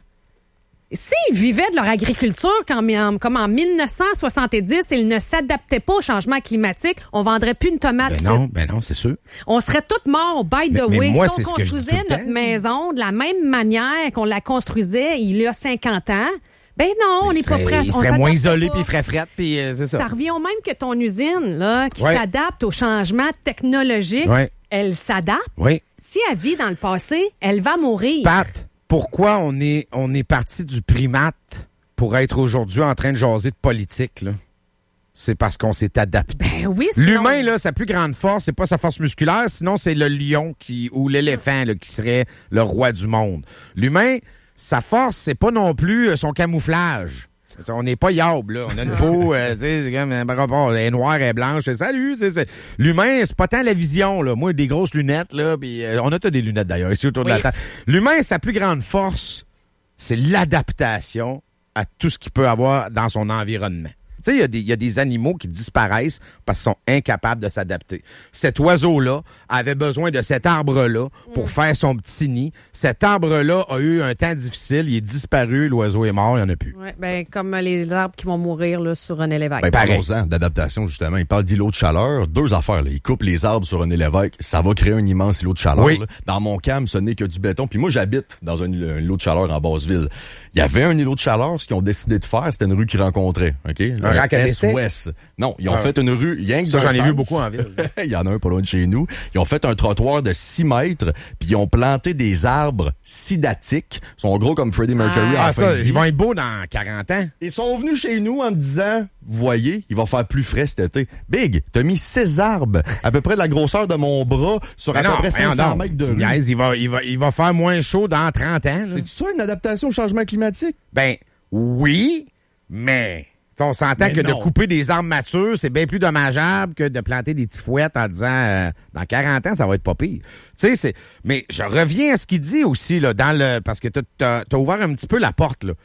Speaker 2: s'ils vivaient de leur agriculture comme, comme en dix-neuf cent soixante-dix, ils ne s'adaptaient pas au changement climatique, on vendrait plus une tomate.
Speaker 1: Ben non, ben non, c'est sûr.
Speaker 2: On serait tous morts, by the
Speaker 1: Mais- mais
Speaker 2: way.
Speaker 1: moi,
Speaker 2: si
Speaker 1: c'est
Speaker 2: on
Speaker 1: ce que je dis
Speaker 2: construisait
Speaker 1: tout le
Speaker 2: notre
Speaker 1: temps.
Speaker 2: maison de la même manière qu'on la construisait il y a cinquante ans, ben non, on
Speaker 1: il
Speaker 2: n'est pas
Speaker 1: serait,
Speaker 2: prêt.
Speaker 1: il
Speaker 2: on
Speaker 1: serait moins
Speaker 2: s'adapte
Speaker 1: isolé,
Speaker 2: pas.
Speaker 1: puis il ferait frette, puis euh, c'est ça.
Speaker 2: Ça revient au même que ton usine, là, qui
Speaker 1: Ouais.
Speaker 2: s'adapte au changement technologique.
Speaker 1: Ouais.
Speaker 2: Elle s'adapte.
Speaker 1: Oui.
Speaker 2: Si elle vit dans le passé, elle va mourir.
Speaker 1: Pat, pourquoi on est, on est parti du primate pour être aujourd'hui en train de jaser de politique, là? C'est parce qu'on s'est adapté.
Speaker 2: Ben oui, sinon-
Speaker 1: L'humain, là, sa plus grande force, c'est pas sa force musculaire, sinon c'est le lion qui ou l'éléphant là, qui serait le roi du monde. L'humain, sa force, c'est pas non plus euh, son camouflage. On n'est pas yaube, là. On a une peau, euh, tu sais, c'est comme, par rapport, elle est noire, elle est blanche, c'est salut, tu sais, c'est- l'humain, c'est pas tant la vision, là. Moi, des grosses lunettes, là, puis euh, on a tous des lunettes, d'ailleurs, ici autour de
Speaker 2: Oui.
Speaker 1: la table. L'humain, sa plus grande force, c'est l'adaptation à tout ce qu'il peut avoir dans son environnement. Tu sais, il y a des- il y a des animaux qui disparaissent parce qu'ils sont incapables de s'adapter. Cet oiseau-là avait besoin de cet arbre-là pour faire son petit nid. Cet arbre-là a eu un temps difficile, il est disparu, l'oiseau est mort, il n'y en a plus.
Speaker 2: Ouais, ben, comme les arbres qui vont mourir là, sur René Lévesque.
Speaker 3: Ben,
Speaker 1: Pareil.
Speaker 3: parlons-en d'adaptation, justement. Il parle d'îlot de chaleur. Deux affaires, là. Il coupe les arbres sur René Lévesque. Ça va créer un immense îlot de chaleur,
Speaker 1: Oui.
Speaker 3: là. Dans mon cam, ce n'est que du béton. Puis moi, j'habite dans un, îlot- un îlot de chaleur en Basse-Ville. Il y avait un îlot de chaleur. Ce qu'ils ont décidé de faire, c'était une rue qu'ils rencontraient. OK?
Speaker 1: Un rack à décès?
Speaker 3: Est-Ouest. Non, ils ont
Speaker 1: Ah.
Speaker 3: fait une rue, rien que
Speaker 1: Ça,
Speaker 3: d'un
Speaker 1: j'en ai vu
Speaker 3: sens.
Speaker 1: beaucoup en ville.
Speaker 3: Il y en a un pas loin de chez nous. Ils ont fait un trottoir de six mètres, puis ils ont planté des arbres sidatiques. Ils sont gros comme Freddie Mercury
Speaker 2: Ah,
Speaker 3: en
Speaker 1: Ah,
Speaker 3: fin
Speaker 1: ça,
Speaker 3: de vie.
Speaker 1: ils vont être beaux dans quarante ans.
Speaker 3: Ils sont venus chez nous en me disant, vous voyez, il va faire plus frais cet été. Big, t'as mis six arbres, à peu près de la grosseur de mon bras, sur à
Speaker 1: Mais
Speaker 3: peu
Speaker 1: non,
Speaker 3: près
Speaker 1: voyons
Speaker 3: cinq cents
Speaker 1: donc.
Speaker 3: mètres de
Speaker 1: Tu
Speaker 3: rue.
Speaker 1: niaises, il va, il va, il va faire moins chaud dans trente ans, là.
Speaker 3: C'est ça une adaptation au changement climatique?
Speaker 1: Ben, oui, mais t'sais, on s'entend
Speaker 3: Mais
Speaker 1: que
Speaker 3: non.
Speaker 1: de couper des arbres matures, c'est bien plus dommageable que de planter des tifouettes en disant euh, dans quarante ans, ça va être pas pire. Tu sais, c'est. Mais je reviens à ce qu'il dit aussi, là, dans le. Parce que t'as, t'as, t'as ouvert un petit peu la porte, là.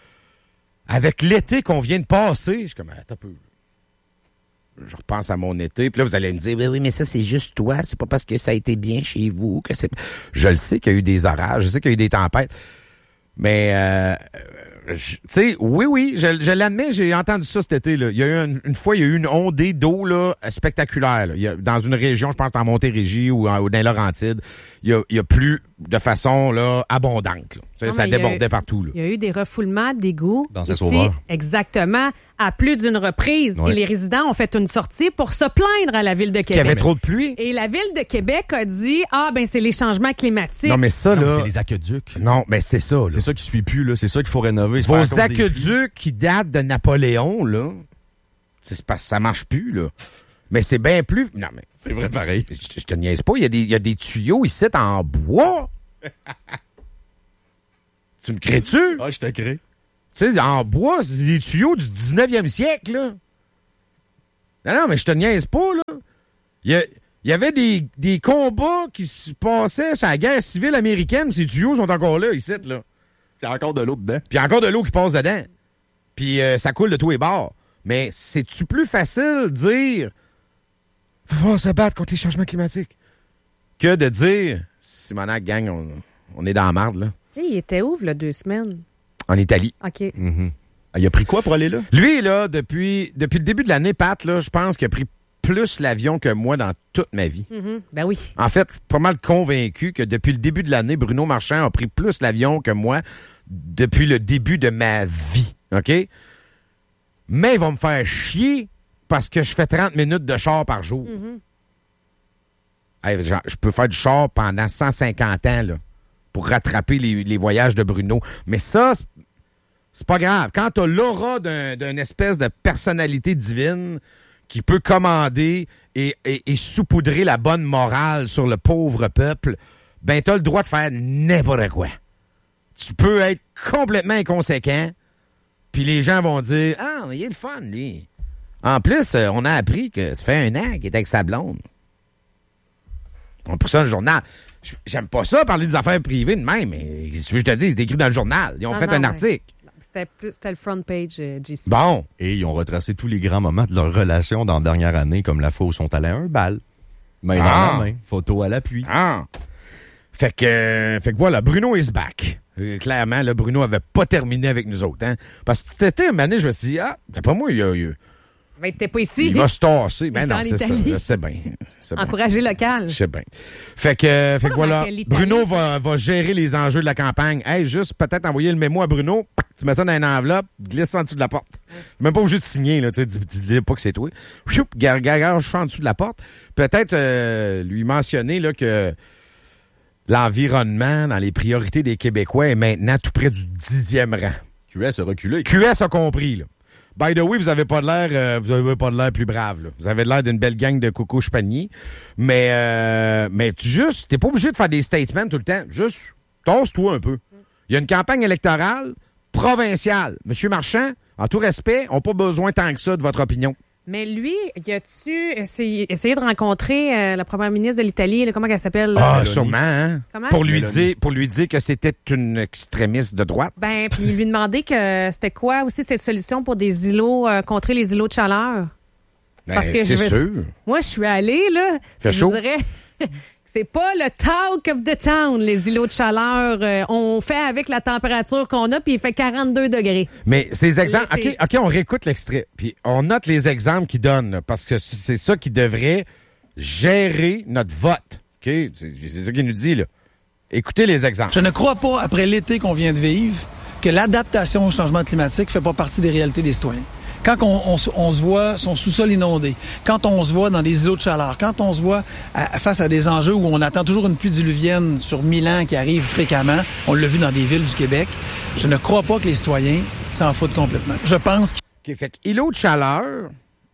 Speaker 1: Avec l'été qu'on vient de passer, je suis comme, attends un peu. Je repense à mon été, puis là, vous allez me dire, oui, oui, mais ça, c'est juste toi, c'est pas parce que ça a été bien chez vous que c'est. Je le sais qu'il y a eu des orages, je sais qu'il y a eu des tempêtes, mais, euh, tu sais, oui, oui, je, je l'admets, j'ai entendu ça cet été, là. Il y a eu une, une fois, il y a eu une ondée d'eau, là, spectaculaire, là. Il y a, dans une région, je pense, en Montérégie ou, en, ou dans les Laurentides, il y a, il y a plu de façon, là, abondante, là. Tu sais,
Speaker 2: Non,
Speaker 1: ça
Speaker 2: mais il y a
Speaker 1: débordait
Speaker 2: eu-
Speaker 1: partout, là.
Speaker 2: Il y a eu des refoulements d'égouts.
Speaker 3: Dans
Speaker 2: ici,
Speaker 3: Saint-Sauveur.
Speaker 2: Exactement, à plus d'une reprise.
Speaker 3: Ouais.
Speaker 2: Et les résidents ont fait une sortie pour se plaindre à la Ville de
Speaker 1: Qu'il y avait
Speaker 2: Québec.
Speaker 1: trop de pluie.
Speaker 2: Et la Ville de Québec a dit, ah, ben, c'est les changements climatiques.
Speaker 1: Non, mais ça,
Speaker 3: Non,
Speaker 1: là.
Speaker 3: c'est les aqueducs.
Speaker 1: Non, mais c'est ça, là.
Speaker 3: C'est ça qui suit plus, là. C'est ça qu'il faut rénover. se
Speaker 1: Vos
Speaker 3: faire à cause des
Speaker 1: aqueducs qui datent de Napoléon, là, c'est parce que ça marche plus, là. Mais c'est bien plus... Non, mais...
Speaker 3: C'est vrai, pareil.
Speaker 1: Je, je te niaise pas, il y, a des- il y a des tuyaux ici en bois. Tu me crées-tu? Tu
Speaker 3: Ah, je te crée.
Speaker 1: sais, en bois, c'est des tuyaux du dix-neuvième siècle, là. Non, non, mais je te niaise pas, là. Il y, a- il y avait des, des combats qui se passaient sur la guerre civile américaine, ces tuyaux sont encore là, ici, là.
Speaker 3: Il y a encore de l'eau dedans.
Speaker 1: Puis encore de l'eau qui passe dedans. Puis euh, ça coule de tous les bords. Mais c'est-tu plus facile de dire « Faut falloir se battre contre les changements climatiques » que de dire « Simonac, gang, on, on est dans la marde, là.
Speaker 2: Hey, il était où, là, deux semaines?
Speaker 1: En Italie.
Speaker 2: OK.
Speaker 3: Mm-hmm. Ah, il a pris quoi pour aller là?
Speaker 1: Lui, là, depuis, depuis le début de l'année, Pat, là, je pense qu'il a pris plus l'avion que moi dans toute ma vie.
Speaker 2: Mm-hmm. Ben oui.
Speaker 1: En fait, pas mal convaincu que depuis le début de l'année, Bruno Marchand a pris plus l'avion que moi depuis le début de ma vie. OK? Mais il va me faire chier parce que je fais trente minutes de char par jour.
Speaker 2: Mm-hmm.
Speaker 1: Hey, genre, je peux faire du char pendant cent cinquante ans là, pour rattraper les, les voyages de Bruno. Mais ça, c'est, c'est pas grave. Quand t'as l'aura d'un, d'une espèce de personnalité divine qui peut commander et, et, et saupoudrer la bonne morale sur le pauvre peuple, ben t'as le droit de faire n'importe quoi. Tu peux être complètement inconséquent, puis les gens vont dire « Ah, il est le fun, lui. » En plus, on a appris que ça fait un an qu'il est avec sa blonde. On pour ça le journal. J'aime pas ça, parler des affaires privées de même, mais ce que je te dis, c'est écrit dans le journal. Ils ont
Speaker 2: non,
Speaker 1: fait
Speaker 2: non,
Speaker 1: un
Speaker 2: ouais.
Speaker 1: article.
Speaker 2: C'était, plus, c'était le front page, euh, J C.
Speaker 1: Bon.
Speaker 3: Et ils ont retracé tous les grands moments de leur relation dans la dernière année, comme la fois où ils sont allés à un bal. Main dans
Speaker 1: Ah.
Speaker 3: la main, photo à l'appui.
Speaker 1: Ah. Fait que, euh, fait que voilà, Bruno is back. Euh, clairement, là, Bruno avait pas terminé avec nous autres. Hein? Parce que c'était une année, je me suis dit, ah, d'après moi, il, a, il,
Speaker 2: Ben, t'es pas ici.
Speaker 1: il va se tasser. Ben
Speaker 2: est
Speaker 1: non,
Speaker 2: en
Speaker 1: c'est ça.
Speaker 2: Italie.
Speaker 1: Je sais bien. C'est bien.
Speaker 2: Encourager local.
Speaker 1: Je sais bien. Fait que, euh, fait que voilà,
Speaker 2: que l'Italie,
Speaker 1: Bruno va, va gérer les enjeux de la campagne. Hey, juste peut-être envoyer le mémo à Bruno. Tu mets ça dans une enveloppe, glisse ça en dessous de la porte. Même pas obligé de signer, là. Tu sais, dis, dis pas que c'est toi. Choup, gargage en dessous de la porte. Peut-être euh, lui mentionner là que l'environnement dans les priorités des Québécois est maintenant tout près du dixième rang.
Speaker 3: Q S a reculé.
Speaker 1: Q S a compris, là. By the way, vous avez pas de l'air, euh, vous avez pas de l'air plus brave, là. Vous avez l'air d'une belle gang de coco chepaniers. Mais, euh, mais tu juste, t'es pas obligé de faire des statements tout le temps. Juste, tasse-toi un peu. Il y a une campagne électorale provinciale. Monsieur Marchand, en tout respect, on n'a pas besoin tant que ça de votre opinion.
Speaker 2: Mais lui, y a-tu essayé, essayé de rencontrer euh, la première ministre de l'Italie, là, comment elle s'appelle? Là?
Speaker 1: Ah,
Speaker 3: Mélanie.
Speaker 1: sûrement, hein?
Speaker 2: Comment?
Speaker 1: Pour lui
Speaker 3: Mélanie.
Speaker 1: dire, pour lui dire que c'était une extrémiste de droite.
Speaker 2: Ben, puis lui demander que c'était quoi aussi ces solutions pour des îlots, euh, contrer les îlots de chaleur. Parce
Speaker 1: Ben,
Speaker 2: que
Speaker 1: c'est
Speaker 2: je veux-
Speaker 1: sûr.
Speaker 2: Moi, je suis allée, là.
Speaker 1: Fait
Speaker 2: je
Speaker 1: chaud?
Speaker 2: vous dirais, c'est pas le talk of the town, les îlots de chaleur. Euh, on fait avec la température qu'on a, puis il fait quarante-deux degrés.
Speaker 1: Mais ces exemples, OK,
Speaker 2: L'été.
Speaker 1: OK, on réécoute l'extrait. Puis on note les exemples qu'il donne, là, parce que c'est ça qui devrait gérer notre vote. OK? C'est c'est ça qu'il nous dit, là. Écoutez les exemples.
Speaker 4: Je ne crois pas, après l'été qu'on vient de vivre, que l'adaptation au changement climatique fait pas partie des réalités des citoyens. Quand on, on, se- on se voit son sous-sol inondé, quand on se voit dans des îlots de chaleur, quand on se voit à- face à des enjeux où on attend toujours une pluie diluvienne sur mille ans qui arrive fréquemment, on l'a vu dans des villes du Québec, je ne crois pas que les citoyens s'en foutent complètement. Je pense que
Speaker 1: OK, fait que îlot de chaleur,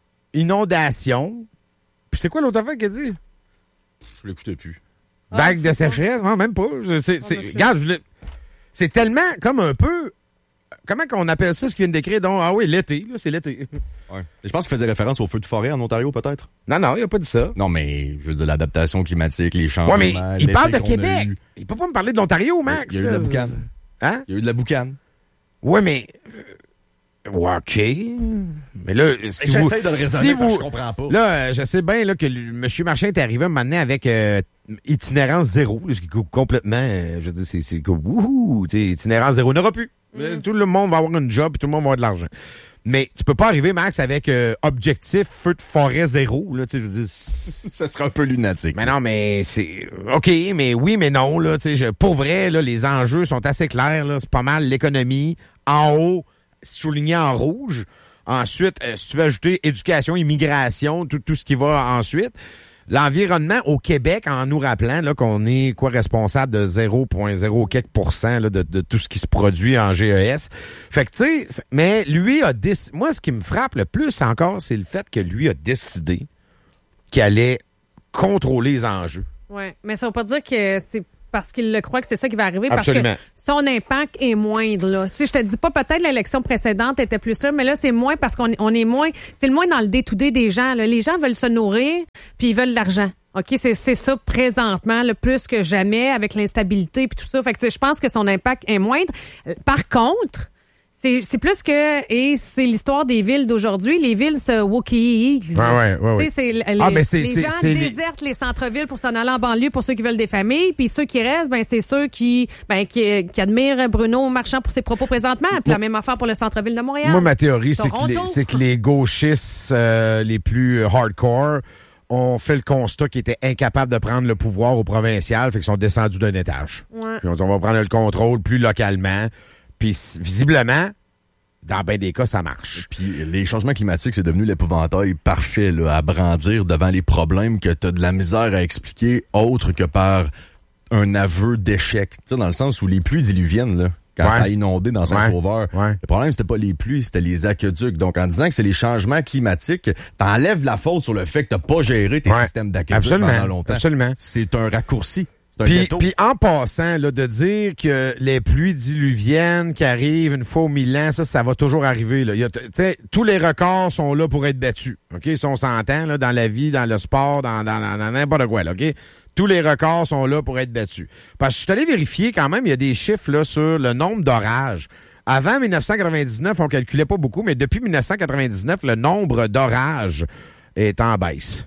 Speaker 1: inondation, puis c'est quoi l'autre affaire qu'il a dit?
Speaker 3: Je l'écoutais plus.
Speaker 1: Vague
Speaker 2: Ah,
Speaker 1: de
Speaker 2: je sais pas.
Speaker 1: sécheresse? Non, même pas. Je- C'est, c'est,
Speaker 2: ben, c'est-
Speaker 1: regarde, je l'ai- c'est tellement comme un peu... Comment qu'on appelle ça, ce qu'il vient de décrire? Donc, ah oui, l'été, là, c'est l'été.
Speaker 3: Ouais. Je pense qu'il faisait référence au feu de forêt en Ontario, peut-être.
Speaker 1: Non, non, il a pas dit ça.
Speaker 3: Non, mais je veux dire l'adaptation climatique, les changements.
Speaker 1: Ouais, mais il
Speaker 3: l'effet
Speaker 1: parle de
Speaker 3: qu'on a
Speaker 1: Québec.
Speaker 3: eu.
Speaker 1: Il peut pas me parler de l'Ontario, Max.
Speaker 3: Il y a eu de la
Speaker 1: là.
Speaker 3: boucane.
Speaker 1: Hein?
Speaker 3: Il y a eu de la boucane.
Speaker 1: Ouais, mais... euh, ouais, OK. Mais là, si vous...
Speaker 3: J'essaie de le raisonner,
Speaker 1: si
Speaker 3: parce que
Speaker 1: vous-
Speaker 3: je comprends pas.
Speaker 1: Là, euh, je sais bien là, que le- M. Marchand est arrivé un moment donné avec euh, itinérance zéro. Là, ce qui est complètement... euh, je veux dire, c'est... c'est wouhou, tu sais, itinérance zéro. Il n'y en aura plus. Euh, Tout le monde va avoir une job et tout le monde va avoir de l'argent. Mais tu peux pas arriver, Max, avec euh, objectif feu de forêt zéro. Là, tu sais, je veux dire...
Speaker 3: Ça serait un peu lunatique.
Speaker 1: Mais non, mais c'est... OK, mais oui, mais non. Là, tu sais, je- pour vrai, là, les enjeux sont assez clairs. Là, c'est pas mal l'économie. En haut, souligné en rouge. Ensuite, euh, si tu veux ajouter éducation, immigration, tout, tout ce qui va ensuite. L'environnement au Québec, en nous rappelant là, qu'on est quoi responsable de zéro virgule zéro quelques pourcents là, de, de tout ce qui se produit en G E S. Fait que, tu sais, c'est- mais lui a décidé... Moi, ce qui me frappe le plus encore, c'est le fait que lui a décidé qu'il allait contrôler les enjeux.
Speaker 2: Ouais. Mais ça veut pas dire que c'est parce qu'il le croit que c'est ça qui va arriver,
Speaker 1: Absolument.
Speaker 2: parce que son impact est moindre. Là. Tu sais, je te dis pas, peut-être l'élection précédente était plus là, mais là, c'est moins parce qu'on on est moins... C'est le moins dans le day-to-day des gens. Là. Les gens veulent se nourrir, puis ils veulent de l'argent. OK, c'est, c'est ça présentement, le plus que jamais, avec l'instabilité puis tout ça. Fait que tu sais, je pense que son impact est moindre. Euh, Par contre, C'est, c'est plus que, et c'est l'histoire des villes d'aujourd'hui. Les villes se wokisent.
Speaker 1: Ouais, ouais, ouais, ouais.
Speaker 2: Tu sais, c'est, les,
Speaker 1: Ah, ben, c'est-
Speaker 2: les
Speaker 1: c'est-
Speaker 2: gens
Speaker 1: c'est les-
Speaker 2: désertent les centres-villes pour s'en aller en banlieue pour ceux qui veulent des familles. Puis ceux qui restent, ben, c'est ceux qui, ben, qui, qui admirent Bruno Marchand pour ses propos présentement. Puis la même affaire pour le centre-ville de Montréal.
Speaker 1: Moi, ma théorie, c'est que,
Speaker 2: Toronto.
Speaker 1: les, c'est que les gauchistes euh, les plus hardcore ont fait le constat qu'ils étaient incapables de prendre le pouvoir au provincial, fait qu'ils sont descendus d'un étage.
Speaker 2: Ouais.
Speaker 1: Puis on dit, on va prendre le contrôle plus localement. Puis c- visiblement, dans bien des cas, ça marche.
Speaker 3: Puis les changements climatiques, c'est devenu l'épouvantail parfait là, à brandir devant les problèmes que t'as de la misère à expliquer autre que par un aveu d'échec. Tu sais, dans le sens où les pluies diluviennes, là, quand
Speaker 1: Ouais.
Speaker 3: ça a inondé dans Saint-Sauveur,
Speaker 1: Ouais.
Speaker 3: le problème, c'était pas les pluies, c'était les aqueducs. Donc, en disant que c'est les changements climatiques, t'enlèves la faute sur le fait que t'as pas géré tes
Speaker 1: Ouais.
Speaker 3: systèmes d'aqueducs
Speaker 1: Absolument.
Speaker 3: pendant longtemps.
Speaker 1: Absolument.
Speaker 3: C'est un raccourci. C'est un
Speaker 1: Puis,
Speaker 3: gâteau.
Speaker 1: puis en passant, là, de dire que les pluies diluviennes qui arrivent une fois au mille ans, ça, ça va toujours arriver. Là. Il y a, tu sais, tous les records sont là pour être battus. OK? Si on s'entend, là, dans la vie, dans le sport, dans, dans, dans, dans n'importe quoi, là, OK? Tous les records sont là pour être battus. Parce que je suis allé vérifier quand même, il y a des chiffres là, sur le nombre d'orages. Avant dix-neuf cent quatre-vingt-dix-neuf, on calculait pas beaucoup, mais depuis dix-neuf cent quatre-vingt-dix-neuf, le nombre d'orages est en baisse.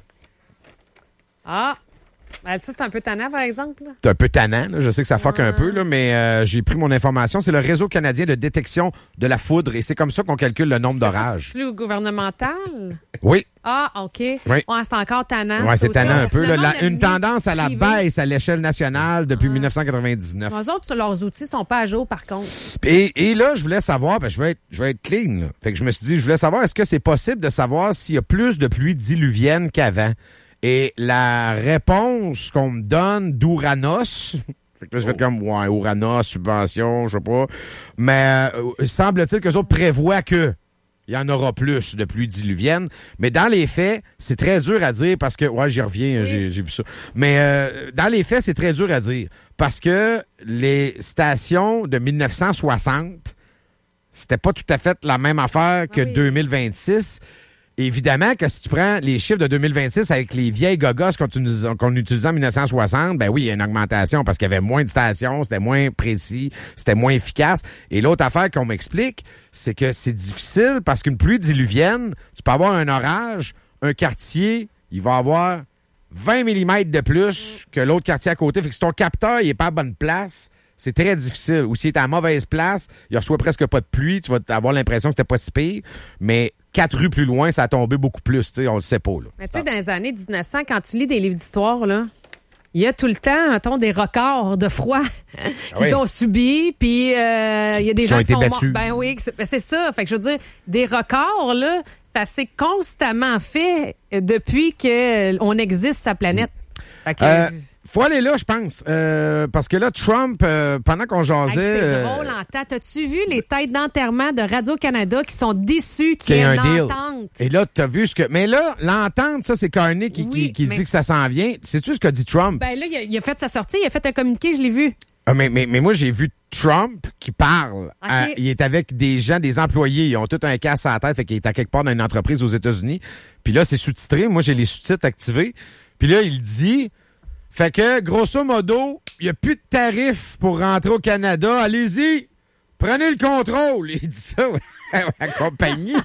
Speaker 2: Ah! Ben, ça, c'est un peu tannant, par exemple. là.
Speaker 1: C'est un peu tannant, là. Je sais que ça fuck
Speaker 2: Ouais.
Speaker 1: un peu, là, mais euh, j'ai pris mon information. C'est le Réseau canadien de détection de la foudre et c'est comme ça qu'on calcule le nombre d'orages.
Speaker 2: Plus gouvernemental.
Speaker 1: Oui,
Speaker 2: Ah, OK.
Speaker 1: Oui.
Speaker 2: Ouais, c'est encore tannant.
Speaker 1: ouais, c'est
Speaker 2: aussi,
Speaker 1: tannant
Speaker 2: on-
Speaker 1: un peu. là.
Speaker 2: finalement,
Speaker 1: La-
Speaker 2: on a
Speaker 1: une
Speaker 2: mis
Speaker 1: tendance à la
Speaker 2: privé.
Speaker 1: baisse à l'échelle nationale depuis dix-neuf cent quatre-vingt-dix-neuf.
Speaker 2: Eux autres, leurs outils sont pas à jour, par contre.
Speaker 1: Et, et là, je voulais savoir, ben, je vais être, je vais être clean. Là. Fait que je me suis dit, je voulais savoir, est-ce que c'est possible de savoir s'il y a plus de pluie diluvienne qu'avant? Et la réponse qu'on me donne d'Ouranos, fait que là, je fais comme, ouais, Ouranos, subvention, je sais pas. Mais euh, semble-t-il que les autres prévoient que il y en aura plus de pluie diluvienne. Mais dans les faits, c'est très dur à dire parce que, ouais, j'y reviens,
Speaker 2: Oui.
Speaker 1: j'ai, j'ai vu ça. Mais euh, dans les faits, c'est très dur à dire parce que les stations de dix-neuf cent soixante, c'était pas tout à fait la même affaire que
Speaker 2: Ah oui.
Speaker 1: deux mille vingt-six. Évidemment que si tu prends les chiffres de deux mille vingt-six avec les vieilles gogos qu'on, utilise- qu'on utilisait en dix-neuf cent soixante, ben oui, il y a une augmentation parce qu'il y avait moins de stations, c'était moins précis, c'était moins efficace. Et l'autre affaire qu'on m'explique, c'est que c'est difficile parce qu'une pluie diluvienne, tu peux avoir un orage, un quartier, il va avoir vingt millimètres de plus que l'autre quartier à côté. Fait que si ton capteur il est pas à bonne place, c'est très difficile. Ou s'il est à la mauvaise place, il reçoit presque pas de pluie, tu vas avoir l'impression que c'était pas si pire, mais quatre rues plus loin, ça a tombé beaucoup plus, tu sais, on le sait pas, là.
Speaker 2: Mais tu sais, dans les années dix-neuf cents, quand tu lis des livres d'histoire, là, il y a tout le temps, mettons, des records de froid qu'ils
Speaker 1: oui.
Speaker 2: ont subis, puis euh, il y a des gens
Speaker 1: ont
Speaker 2: qui
Speaker 1: été
Speaker 2: sont morts.
Speaker 1: battus.
Speaker 2: Ben oui, que c'est, ben c'est ça. Fait que je veux dire, des records, là, ça s'est constamment fait depuis qu'on existe sa planète. Fait que,
Speaker 1: Euh, faut aller là, je pense. Euh, parce que là, Trump, euh, pendant qu'on
Speaker 2: hey,
Speaker 1: jasait...
Speaker 2: c'est
Speaker 1: euh,
Speaker 2: drôle en temps. T'as-tu vu les têtes d'enterrement de Radio-Canada qui sont déçus qu'il
Speaker 1: qu'il
Speaker 2: y
Speaker 1: y
Speaker 2: ait
Speaker 1: a
Speaker 2: une
Speaker 1: un deal.
Speaker 2: entente?
Speaker 1: Et là, t'as vu ce que... Mais là, l'entente, ça, c'est Carney qui,
Speaker 2: Oui,
Speaker 1: qui, qui
Speaker 2: mais-
Speaker 1: dit que ça s'en vient. Sais-tu ce qu'a dit Trump?
Speaker 2: Ben là, il a, il a fait sa sortie, il a fait un communiqué, je l'ai vu.
Speaker 1: Ah, mais, mais, mais moi, j'ai vu Trump qui parle.
Speaker 2: Ok.
Speaker 1: à- il est avec des gens, des employés. Ils ont tout un casse à la tête. Fait qu'il est à quelque part dans une entreprise aux États-Unis. Puis là, c'est sous-titré. Moi, j'ai les sous-titres activés. Puis là, il dit... Fait que, grosso modo, il n'y a plus de tarifs pour rentrer au Canada. Allez-y, prenez le contrôle. Il dit ça ouais, à la compagnie.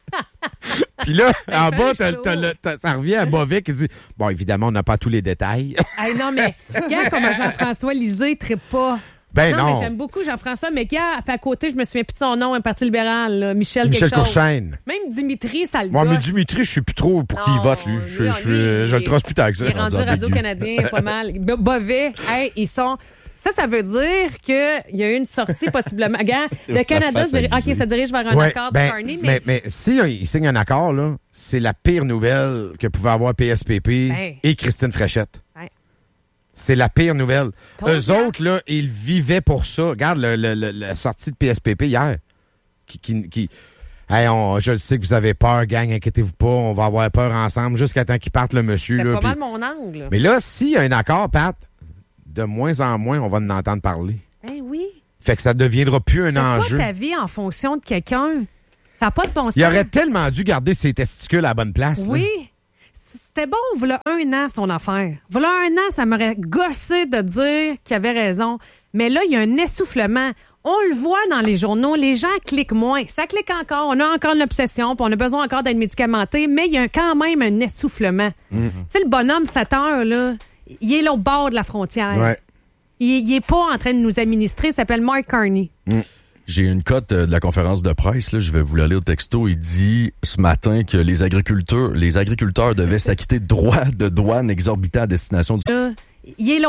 Speaker 1: Puis là, en
Speaker 2: fait
Speaker 1: bas,
Speaker 2: un
Speaker 1: t'as-
Speaker 2: show.
Speaker 1: t'as le- t'as- ça revient à Bovic qui dit, bon, évidemment, on n'a pas tous les détails.
Speaker 2: Hey, non, mais regarde comment Jean-François Lisée trippe pas.
Speaker 1: Ben non.
Speaker 2: mais j'aime beaucoup Jean-François, mais gars, à côté, je me souviens plus de son nom, un parti libéral, là, Michel,
Speaker 1: Michel
Speaker 2: quelque chose.
Speaker 1: Courchaine.
Speaker 2: Même Dimitri, ça le
Speaker 1: Moi, mais
Speaker 2: gosse.
Speaker 1: Dimitri, je sais plus trop pour qui il
Speaker 2: Non,
Speaker 1: vote, lui. Je,
Speaker 2: lui,
Speaker 1: je, je,
Speaker 2: lui,
Speaker 1: je le
Speaker 2: il-
Speaker 1: trosse plus tard que ça.
Speaker 2: Il est rendu
Speaker 3: rendu
Speaker 2: Radio-Canadien, pas mal. Bo- Bovet, hey, ils sont... Ça, ça veut dire qu'il y a eu une sortie possiblement. Regarde,
Speaker 3: C'est
Speaker 2: le
Speaker 3: la
Speaker 2: Canada,
Speaker 3: face
Speaker 2: se dirige-
Speaker 3: à
Speaker 2: OK,
Speaker 3: viser.
Speaker 2: ça dirige vers un
Speaker 1: Ouais,
Speaker 2: accord
Speaker 1: ben,
Speaker 2: de Carney,
Speaker 1: mais,
Speaker 2: mais...
Speaker 1: mais si euh, il signe un accord, là, c'est la pire nouvelle que pouvait avoir P S P P
Speaker 2: Ben.
Speaker 1: et Christine Fréchette.
Speaker 2: Ouais.
Speaker 1: C'est la pire nouvelle.
Speaker 2: Ton
Speaker 1: Eux
Speaker 2: gars.
Speaker 1: autres, là, ils vivaient pour ça. Regarde le, le- le- la sortie de P S P P hier. Qui, qui, qui- Hey, on, je le sais que vous avez peur, gang, inquiétez-vous pas, on va avoir peur ensemble jusqu'à temps qu'il parte le monsieur.
Speaker 2: C'est
Speaker 1: Là,
Speaker 2: pas
Speaker 1: puis-
Speaker 2: mal mon angle.
Speaker 1: Mais là, s'il y a un accord, Pat, de moins en moins, on va en entendre parler.
Speaker 2: Ben oui.
Speaker 1: Fait que ça deviendra plus un
Speaker 2: Fais
Speaker 1: enjeu.
Speaker 2: pas ta vie en fonction de quelqu'un. Ça n'a pas de bon sens.
Speaker 1: Il aurait tellement dû garder ses testicules à la bonne place. là.
Speaker 2: Oui. c'était bon, voilà un an, son affaire. Voilà un an, ça m'aurait gossé de dire qu'il avait raison. Mais là, il y a un essoufflement. On le voit dans les journaux, les gens cliquent moins. Ça clique encore, on a encore une obsession, puis on a besoin encore d'être médicamenté, mais il y a quand même un essoufflement. Mm-hmm. Tu sais, le bonhomme, sept heures, là, il est là au bord de la frontière.
Speaker 1: Ouais.
Speaker 2: Il, il est pas en train de nous administrer, il s'appelle Mark Carney.
Speaker 3: Mm. J'ai une cote de la conférence de presse, là, je vais vous la lire au texto. Il dit ce matin que les agriculteurs, les agriculteurs devaient s'acquitter de droits de douane exorbitants à destination du...
Speaker 2: Là, il est là